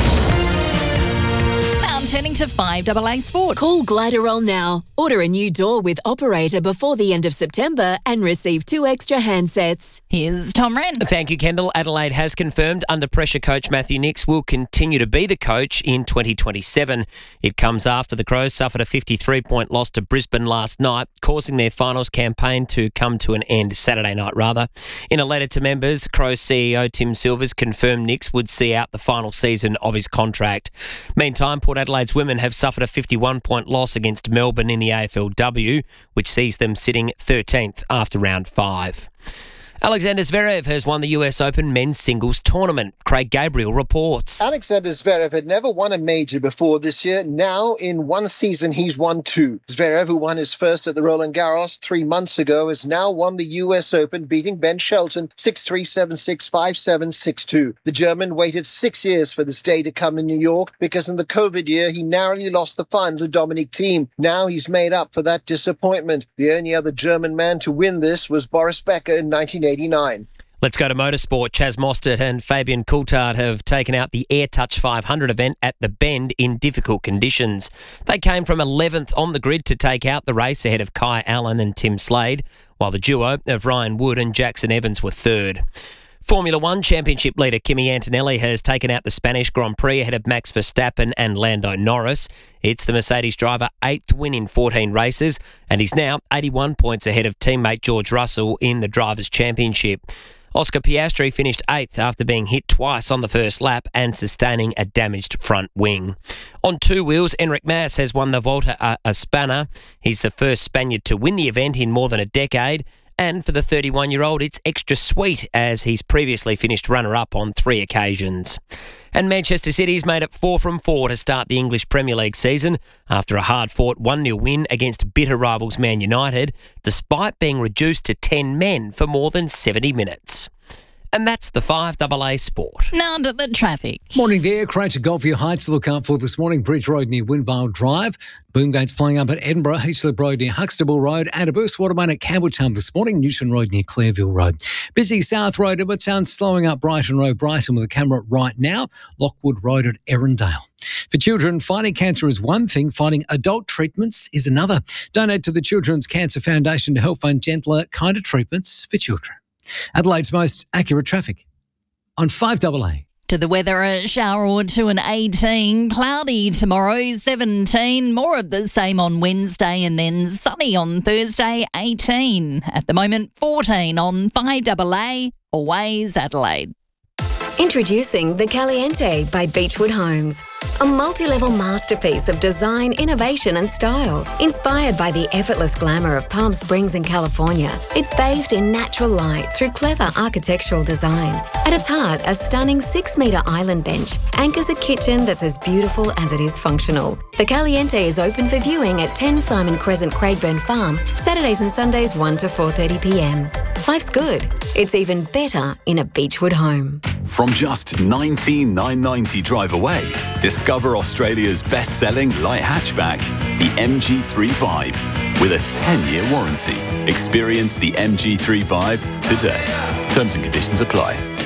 S6: Turning to five A A Sport.
S7: Call Gliderol now. Order a new door with operator before the end of September and receive two extra handsets.
S6: Here's Tom Wren.
S14: Thank you, Kendall. Adelaide has confirmed under pressure coach Matthew Nicks will continue to be the coach in twenty twenty-seven. It comes after the Crows suffered a fifty-three point loss to Brisbane last night, causing their finals campaign to come to an end Saturday night, rather. In a letter to members, Crows C E O Tim Silvers confirmed Nicks would see out the final season of his contract. Meantime, Port Adelaide women have suffered a fifty-one point loss against Melbourne in the A F L W, which sees them sitting thirteenth after round five. Alexander Zverev has won the U S Open men's singles tournament. Craig Gabriel reports.
S15: Alexander Zverev had never won a major before this year. Now, in one season, he's won two. Zverev, who won his first at the Roland Garros three months ago, has now won the U S Open, beating Ben Shelton six three, seven six, five seven, six two. The German waited six years for this day to come in New York because in the COVID year, he narrowly lost the final to Dominic Thiem. Now he's made up for that disappointment. The only other German man to win this was Boris Becker in nineteen eighty-nine.
S14: Let's go to motorsport. Chaz Mostert and Fabian Coulthard have taken out the AirTouch five hundred event at the Bend in difficult conditions. They came from eleventh on the grid to take out the race ahead of Kai Allen and Tim Slade, while the duo of Ryan Wood and Jackson Evans were third. Formula One Championship leader Kimi Antonelli has taken out the Spanish Grand Prix ahead of Max Verstappen and Lando Norris. It's the Mercedes driver eighth win in fourteen races, and he's now eighty-one points ahead of teammate George Russell in the Drivers' Championship. Oscar Piastri finished eighth after being hit twice on the first lap and sustaining a damaged front wing. On two wheels, Enric Mas has won the Volta a Espana. He's the first Spaniard to win the event in more than a decade. And for the thirty-one-year-old, it's extra sweet as he's previously finished runner-up on three occasions. And Manchester City's made it four from four to start the English Premier League season after a hard-fought one nil win against bitter rivals Man United, despite being reduced to ten men for more than seventy minutes. And that's the five A A Sport.
S6: Now to the traffic.
S13: Morning there. Craig to Golfview Heights to look out for this morning. Bridge Road near Windvale Drive. Boomgate's playing up at Edinburgh. Heaslip Road near Huxtable Road. And a burst water main at Campbelltown this morning. Newton Road near Clareville Road. Busy South Road, Edwardstown, slowing up Brighton Road, Brighton with a camera right now. Lockwood Road at Erindale. For children, fighting cancer is one thing, fighting adult treatments is another. Donate to the Children's Cancer Foundation to help fund gentler, kinder treatments for children. Adelaide's most accurate traffic on five A A.
S6: To the weather, a shower or two and eighteen. Cloudy tomorrow, seventeen. More of the same on Wednesday and then sunny on Thursday, eighteen. At the moment, fourteen on five A A. Always Adelaide.
S16: Introducing the Caliente by Beechwood Homes. A multi-level masterpiece of design, innovation and style. Inspired by the effortless glamour of Palm Springs in California, it's bathed in natural light through clever architectural design. At its heart, a stunning six-metre island bench anchors a kitchen that's as beautiful as it is functional. The Caliente is open for viewing at ten Simon Crescent, Craigburn Farm, Saturdays and Sundays one to four thirty p m. Life's good. It's even better in a Beechwood home.
S18: From just nineteen thousand nine hundred ninety drive away, discover Australia's best-selling light hatchback, the M G three Vibe, with a ten-year warranty. Experience the M G three Vibe today. Terms and conditions apply.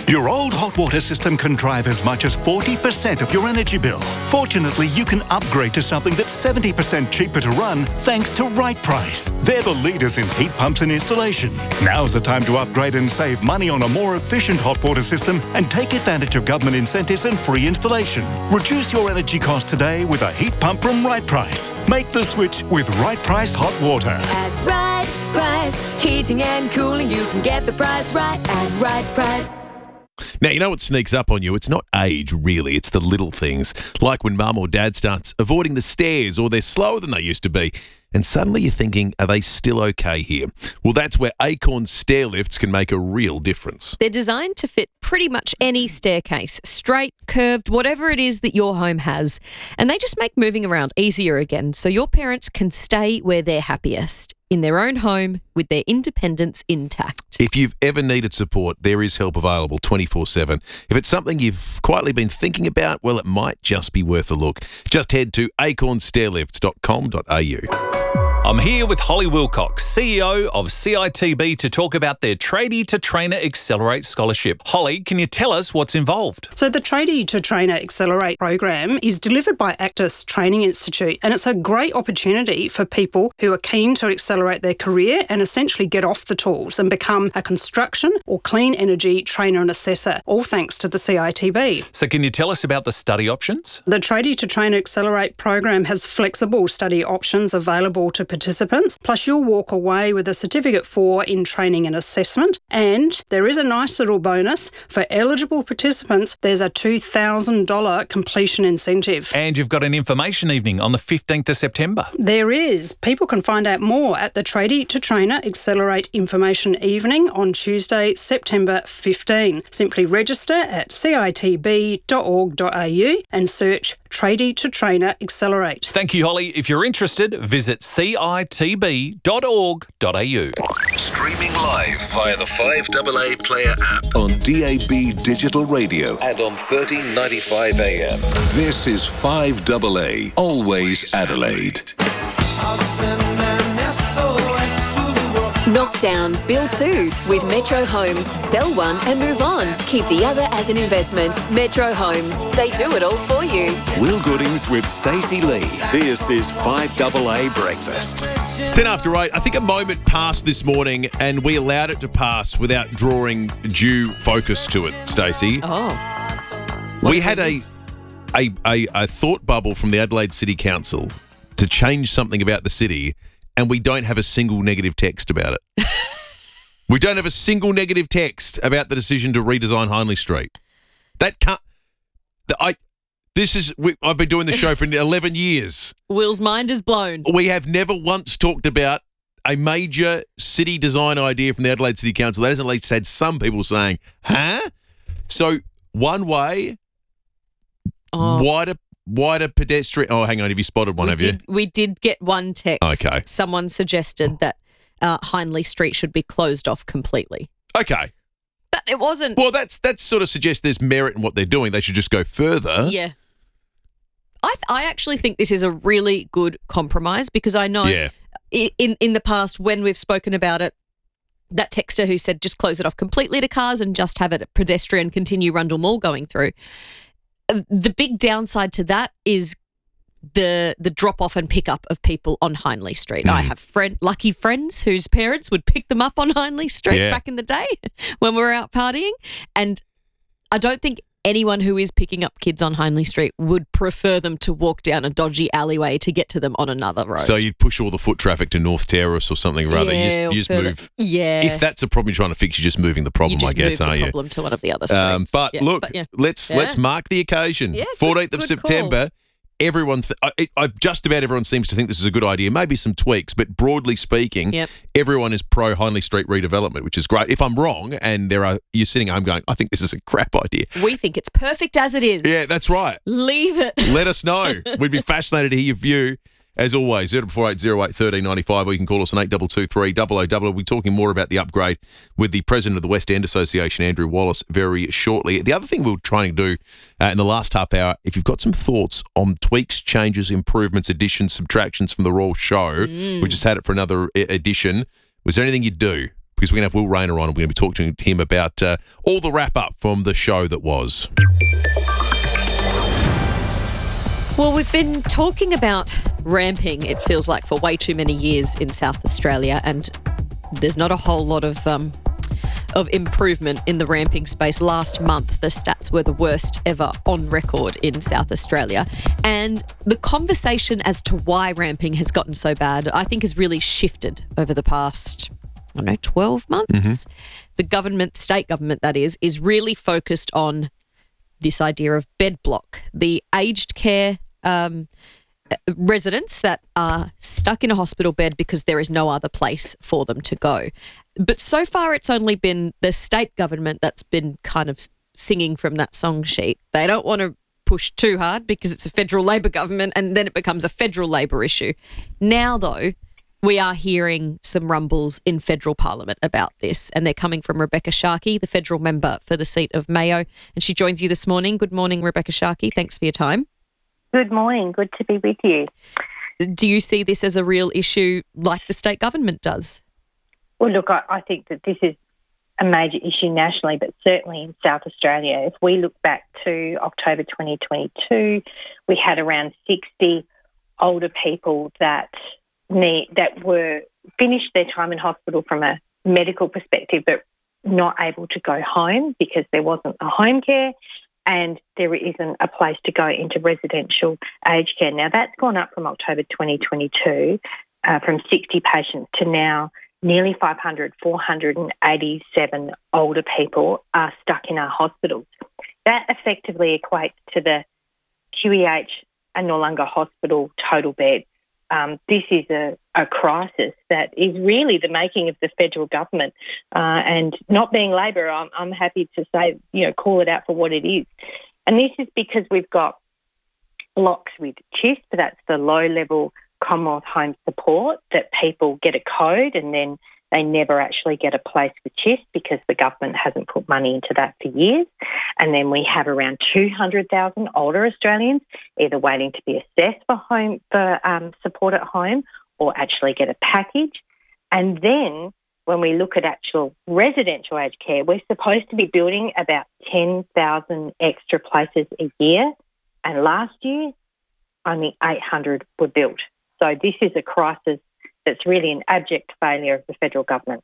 S17: Your old hot water system can drive as much as forty percent of your energy bill. Fortunately, you can upgrade to something that's seventy percent cheaper to run thanks to Right Price. They're the leaders in heat pumps and installation. Now's the time to upgrade and save money on a more efficient hot water system and take advantage of government incentives and free installation. Reduce your energy costs today with a heat pump from Right Price. Make the switch with Right Price Hot Water.
S19: At Right Price, heating and cooling, you can get the price right at Right Price.
S1: Now, you know what sneaks up on you? It's not age, really. It's the little things. Like when mum or dad starts avoiding the stairs or they're slower than they used to be. And suddenly you're thinking, are they still okay here? Well, that's where Acorn stair lifts can make a real difference.
S2: They're designed to fit pretty much any staircase, straight, curved, whatever it is that your home has. And they just make moving around easier again so your parents can stay where they're happiest, in their own home with their independence intact.
S1: If you've ever needed support, there is help available twenty-four seven. If it's something you've quietly been thinking about, well, it might just be worth a look. Just head to acorn stairlifts dot com dot a u.
S20: I'm here with Holly Wilcox, C E O of C I T B, to talk about their Tradie to Trainer Accelerate Scholarship. Holly, can you tell us what's involved?
S21: So the Tradie to Trainer Accelerate program is delivered by Actis Training Institute, and it's a great opportunity for people who are keen to accelerate their career and essentially get off the tools and become a construction or clean energy trainer and assessor, all thanks to the C I T B.
S20: So can you tell us about the study options?
S21: The Tradie to Trainer Accelerate program has flexible study options available to participants, plus you'll walk away with a certificate four in training and assessment. And there is a nice little bonus. For eligible participants, there's a two thousand dollars completion incentive.
S20: And you've got an information evening on the fifteenth of September.
S21: There is. People can find out more at the Tradie to Trainer Accelerate Information Evening on Tuesday, September fifteenth. Simply register at c i t b dot org dot a u and search Tradie to Trainer Accelerate.
S20: Thank you, Holly. If you're interested, visit c i t b dot org dot a u.
S4: Streaming live via the five double A Player app on D A B Digital Radio and on thirteen ninety-five A M. This is five double A, always Adelaide.
S7: Knock down, build two with Metro Homes. Sell one and move on. Keep the other as an investment. Metro Homes. They do it all for you.
S24: Will Goodings with Stacey Lee. This is five double A Breakfast.
S1: ten after eight. I think a moment passed this morning and we allowed it to pass without drawing due focus to it, Stacey.
S2: Oh.
S1: We had a, a, a, a thought bubble from the Adelaide City Council to change something about the city, and we don't have a single negative text about it. We don't have a single negative text about the decision to redesign Hindley Street. That can't... The, I, this is... We, I've been doing the show for eleven years.
S2: Will's mind is blown.
S1: We have never once talked about a major city design idea from the Adelaide City Council. That has at least had some people saying, huh? So, one way,
S2: Oh.
S1: wider... Wider pedestrian... Oh, hang on. Have you spotted one,
S2: we
S1: have
S2: did,
S1: you?
S2: We did get one text.
S1: Okay.
S2: Someone suggested that uh, Hindley Street should be closed off completely.
S1: Okay.
S2: But it wasn't...
S1: Well, that's that sort of suggests there's merit in what they're doing. They should just go further.
S2: Yeah. I th- I actually think this is a really good compromise because I know
S1: Yeah.
S2: i- in, in the past when we've spoken about it, that texter who said just close it off completely to cars and just have it at pedestrian continue Rundle Mall going through. The big downside to that is the the drop off and pick up of people on Hindley Street.
S1: Mm.
S2: I have friend lucky friends whose parents would pick them up on Hindley Street
S1: Yeah.
S2: back in the day when we were out partying, and I don't think anyone who is picking up kids on Hindley Street would prefer them to walk down a dodgy alleyway to get to them on another road.
S1: So you'd push all the foot traffic to North Terrace or something rather.
S2: Yeah,
S1: you just,
S2: or
S1: you just
S2: further-
S1: move.
S2: Yeah.
S1: If that's a problem you're trying to fix, you're just moving the problem,
S2: you just
S1: I guess,
S2: move
S1: aren't
S2: the
S1: you?
S2: problem to one of the other streets.
S1: Um, but
S2: Yeah,
S1: look,
S2: but yeah.
S1: let's
S2: Yeah.
S1: let's mark the occasion.
S2: Yeah, good-
S1: fourteenth of
S2: good
S1: September. Everyone, th- I, I, just about everyone seems to think this is a good idea. Maybe some tweaks, but broadly speaking,
S2: Yep.
S1: everyone is pro Hindley Street redevelopment, which is great. If I'm wrong, and there are you're sitting at home going, I think this is a crap idea.
S2: We think it's perfect as it is.
S1: Yeah, that's right.
S2: Leave it.
S1: Let us know. We'd be fascinated to hear your view. As always, zero four eight zero eight one three nine five, or you can call us on eight two two three double oh double oh. We'll be talking more about the upgrade with the president of the West End Association, Andrew Wallace, very shortly. The other thing we we're trying to do uh, in the last half hour, if you've got some thoughts on tweaks, changes, improvements, additions, subtractions from the Royal Show,
S2: Mm.
S1: we just had it for another e- edition. Was there anything you'd do? because we're going to have Will Rayner on and we're going to be talking to him about uh, all the wrap-up from the show that was.
S2: Well, we've been talking about ramping, it feels like, for way too many years in South Australia, and there's not a whole lot of um, of improvement in the ramping space. Last month, the stats were the worst ever on record in South Australia. And the conversation as to why ramping has gotten so bad, I think, has really shifted over the past, I don't know, twelve months. Mm-hmm. The government, state government that is, is really focused on this idea of bed block. The aged care um, residents that are stuck in a hospital bed because there is no other place for them to go. But so far it's only been the state government that's been kind of singing from that song sheet. They don't want to push too hard because it's a federal Labor government and then it becomes a federal Labor issue. Now, though, we are hearing some rumbles in federal parliament about this, and they're coming from Rebecca Sharkey, the federal member for the seat of Mayo, and she joins you this morning. Good morning, Rebecca Sharkey. Thanks for your time.
S3: Good morning. Good to be with you.
S2: Do you see this as a real issue like the state government does?
S3: Well, look, I, I think that this is a major issue nationally, but certainly in South Australia. If we look back to October twenty twenty-two, we had around sixty older people that need, that were finished their time in hospital from a medical perspective, but not able to go home because there wasn't a home care and there isn't a place to go into residential aged care. Now, that's gone up from October twenty twenty-two, uh, from sixty patients to now nearly five hundred, four hundred eighty-seven older people are stuck in our hospitals. That effectively equates to the Q E H and Noarlunga Hospital total beds. Um, this is a, a crisis that is really the making of the federal government. Uh, and not being Labor, I'm, I'm happy to say, you know, call it out for what it is. And this is because we've got blocks with CHISP, that's the low-level Commonwealth Home Support, that people get a code and then they never actually get a place with CHISP because the government hasn't put money into that for years. And then we have around two hundred thousand older Australians either waiting to be assessed for home for um, support at home or actually get a package. And then when we look at actual residential aged care, we're supposed to be building about ten thousand extra places a year. And last year, only eight hundred were built. So this is a crisis that's really an abject failure of the federal government.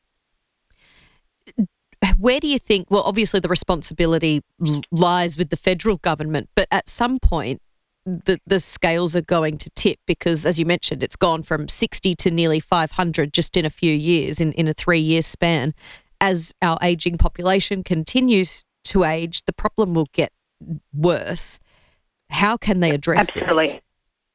S2: Where do you think, well, obviously the responsibility lies with the federal government, but at some point the, the scales are going to tip because, as you mentioned, it's gone from sixty to nearly five hundred just in a few years, in, in a three-year span. As our ageing population continues to age, the problem will get worse. How can they address
S3: Absolutely.
S2: this?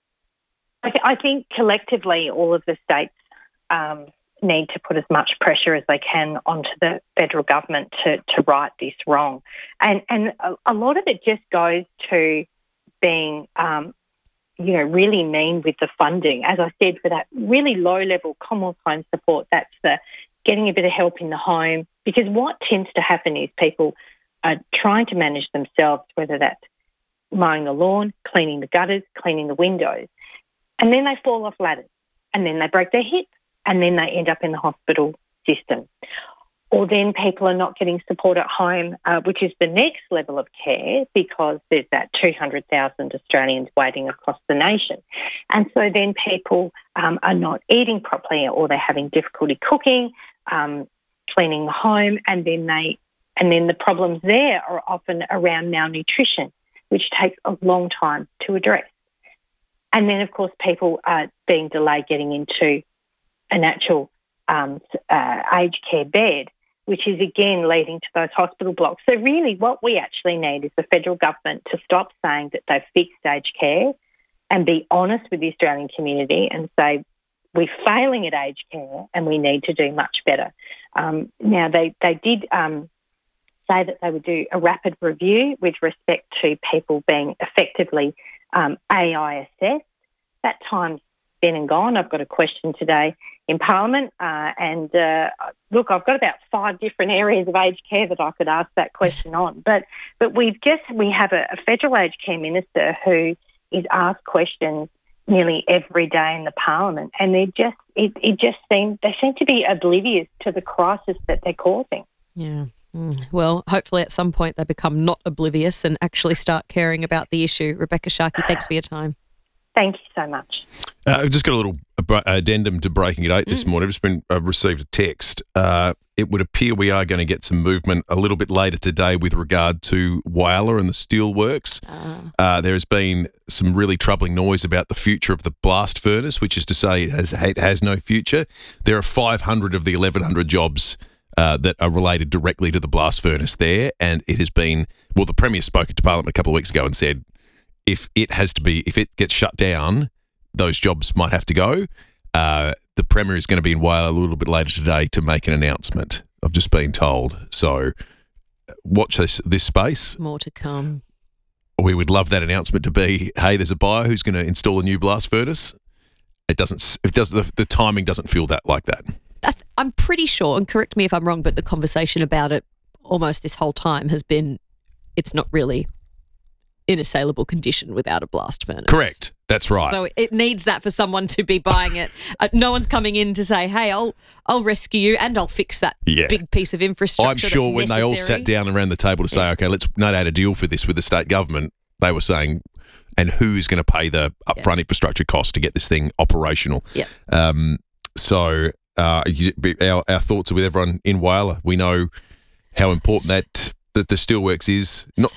S3: I, th- I think collectively all of the states um, need to put as much pressure as they can onto the federal government to, to right this wrong. And and a, a lot of it just goes to being, um, you know, really mean with the funding. As I said, for that really low-level Commonwealth Home Support, that's the getting a bit of help in the home. Because what tends to happen is people are trying to manage themselves, whether that's mowing the lawn, cleaning the gutters, cleaning the windows. And then they fall off ladders and then they break their hip and then they end up in the hospital system. Or then people are not getting support at home, uh, which is the next level of care because there's that two hundred thousand Australians waiting across the nation. And so then people um, are not eating properly or they're having difficulty cooking, um, cleaning the home, and then they and then the problems there are often around malnutrition, which takes a long time to address. And then, of course, people are being delayed getting into an actual um, uh, aged care bed, which is, again, leading to those hospital blocks. So really what we actually need is the federal government to stop saying that they've fixed aged care and be honest with the Australian community and say, we're failing at aged care and we need to do much better. Um, now, they, they did um, say that they would do a rapid review with respect to people being effectively Um, A I assessed. That time's been and gone. I've got a question today in Parliament uh, and uh, look, I've got about five different areas of aged care that I could ask that question on. But but we've just, we have a, a federal aged care minister who is asked questions nearly every day in the Parliament and they're just it, it just seems they seem to be oblivious to the crisis that they're causing.
S2: Yeah. Mm. Well, hopefully at some point they become not oblivious and actually start caring about the issue. Rebecca Sharkey, thanks for your time.
S3: Thank you so much.
S1: Uh, I've just got a little addendum to Breaking at eight this mm. morning. I've just been I've received a text. Uh, it would appear we are going to get some movement a little bit later today with regard to Whyalla and the steelworks. Uh. Uh, there has been some really troubling noise about the future of the blast furnace, which is to say it has, it has no future. There are five hundred of the eleven hundred jobs uh, that are related directly to the blast furnace there, and it has been, well, the Premier spoke to Parliament a couple of weeks ago and said if it has to be, if it gets shut down, those jobs might have to go. Uh, the Premier is going to be in Whyalla a little bit later today to make an announcement. I've just been told. So watch this this space.
S2: More to come.
S1: We would love that announcement to be, hey, there's a buyer who's going to install a new blast furnace. It doesn't. It does. The, the timing doesn't feel that like that.
S2: I'm pretty sure, and correct me if I'm wrong, but the conversation about it almost this whole time has been, it's not really in a saleable condition without a blast furnace.
S1: Correct. That's right.
S2: So it needs that for someone to be buying it. Uh, no one's coming in to say, hey, I'll I'll rescue you and I'll fix that
S1: yeah.
S2: big piece of infrastructure.
S1: I'm sure
S2: that's
S1: when
S2: necessary.
S1: they all sat down around the table to say, yeah. okay, let's note out a deal for this with the state government, they were saying, and who's going to pay the upfront yeah. infrastructure cost to get this thing operational?
S2: Yeah.
S1: Um, so uh, our, our thoughts are with everyone in Whyalla. We know how important that that the steelworks is. Not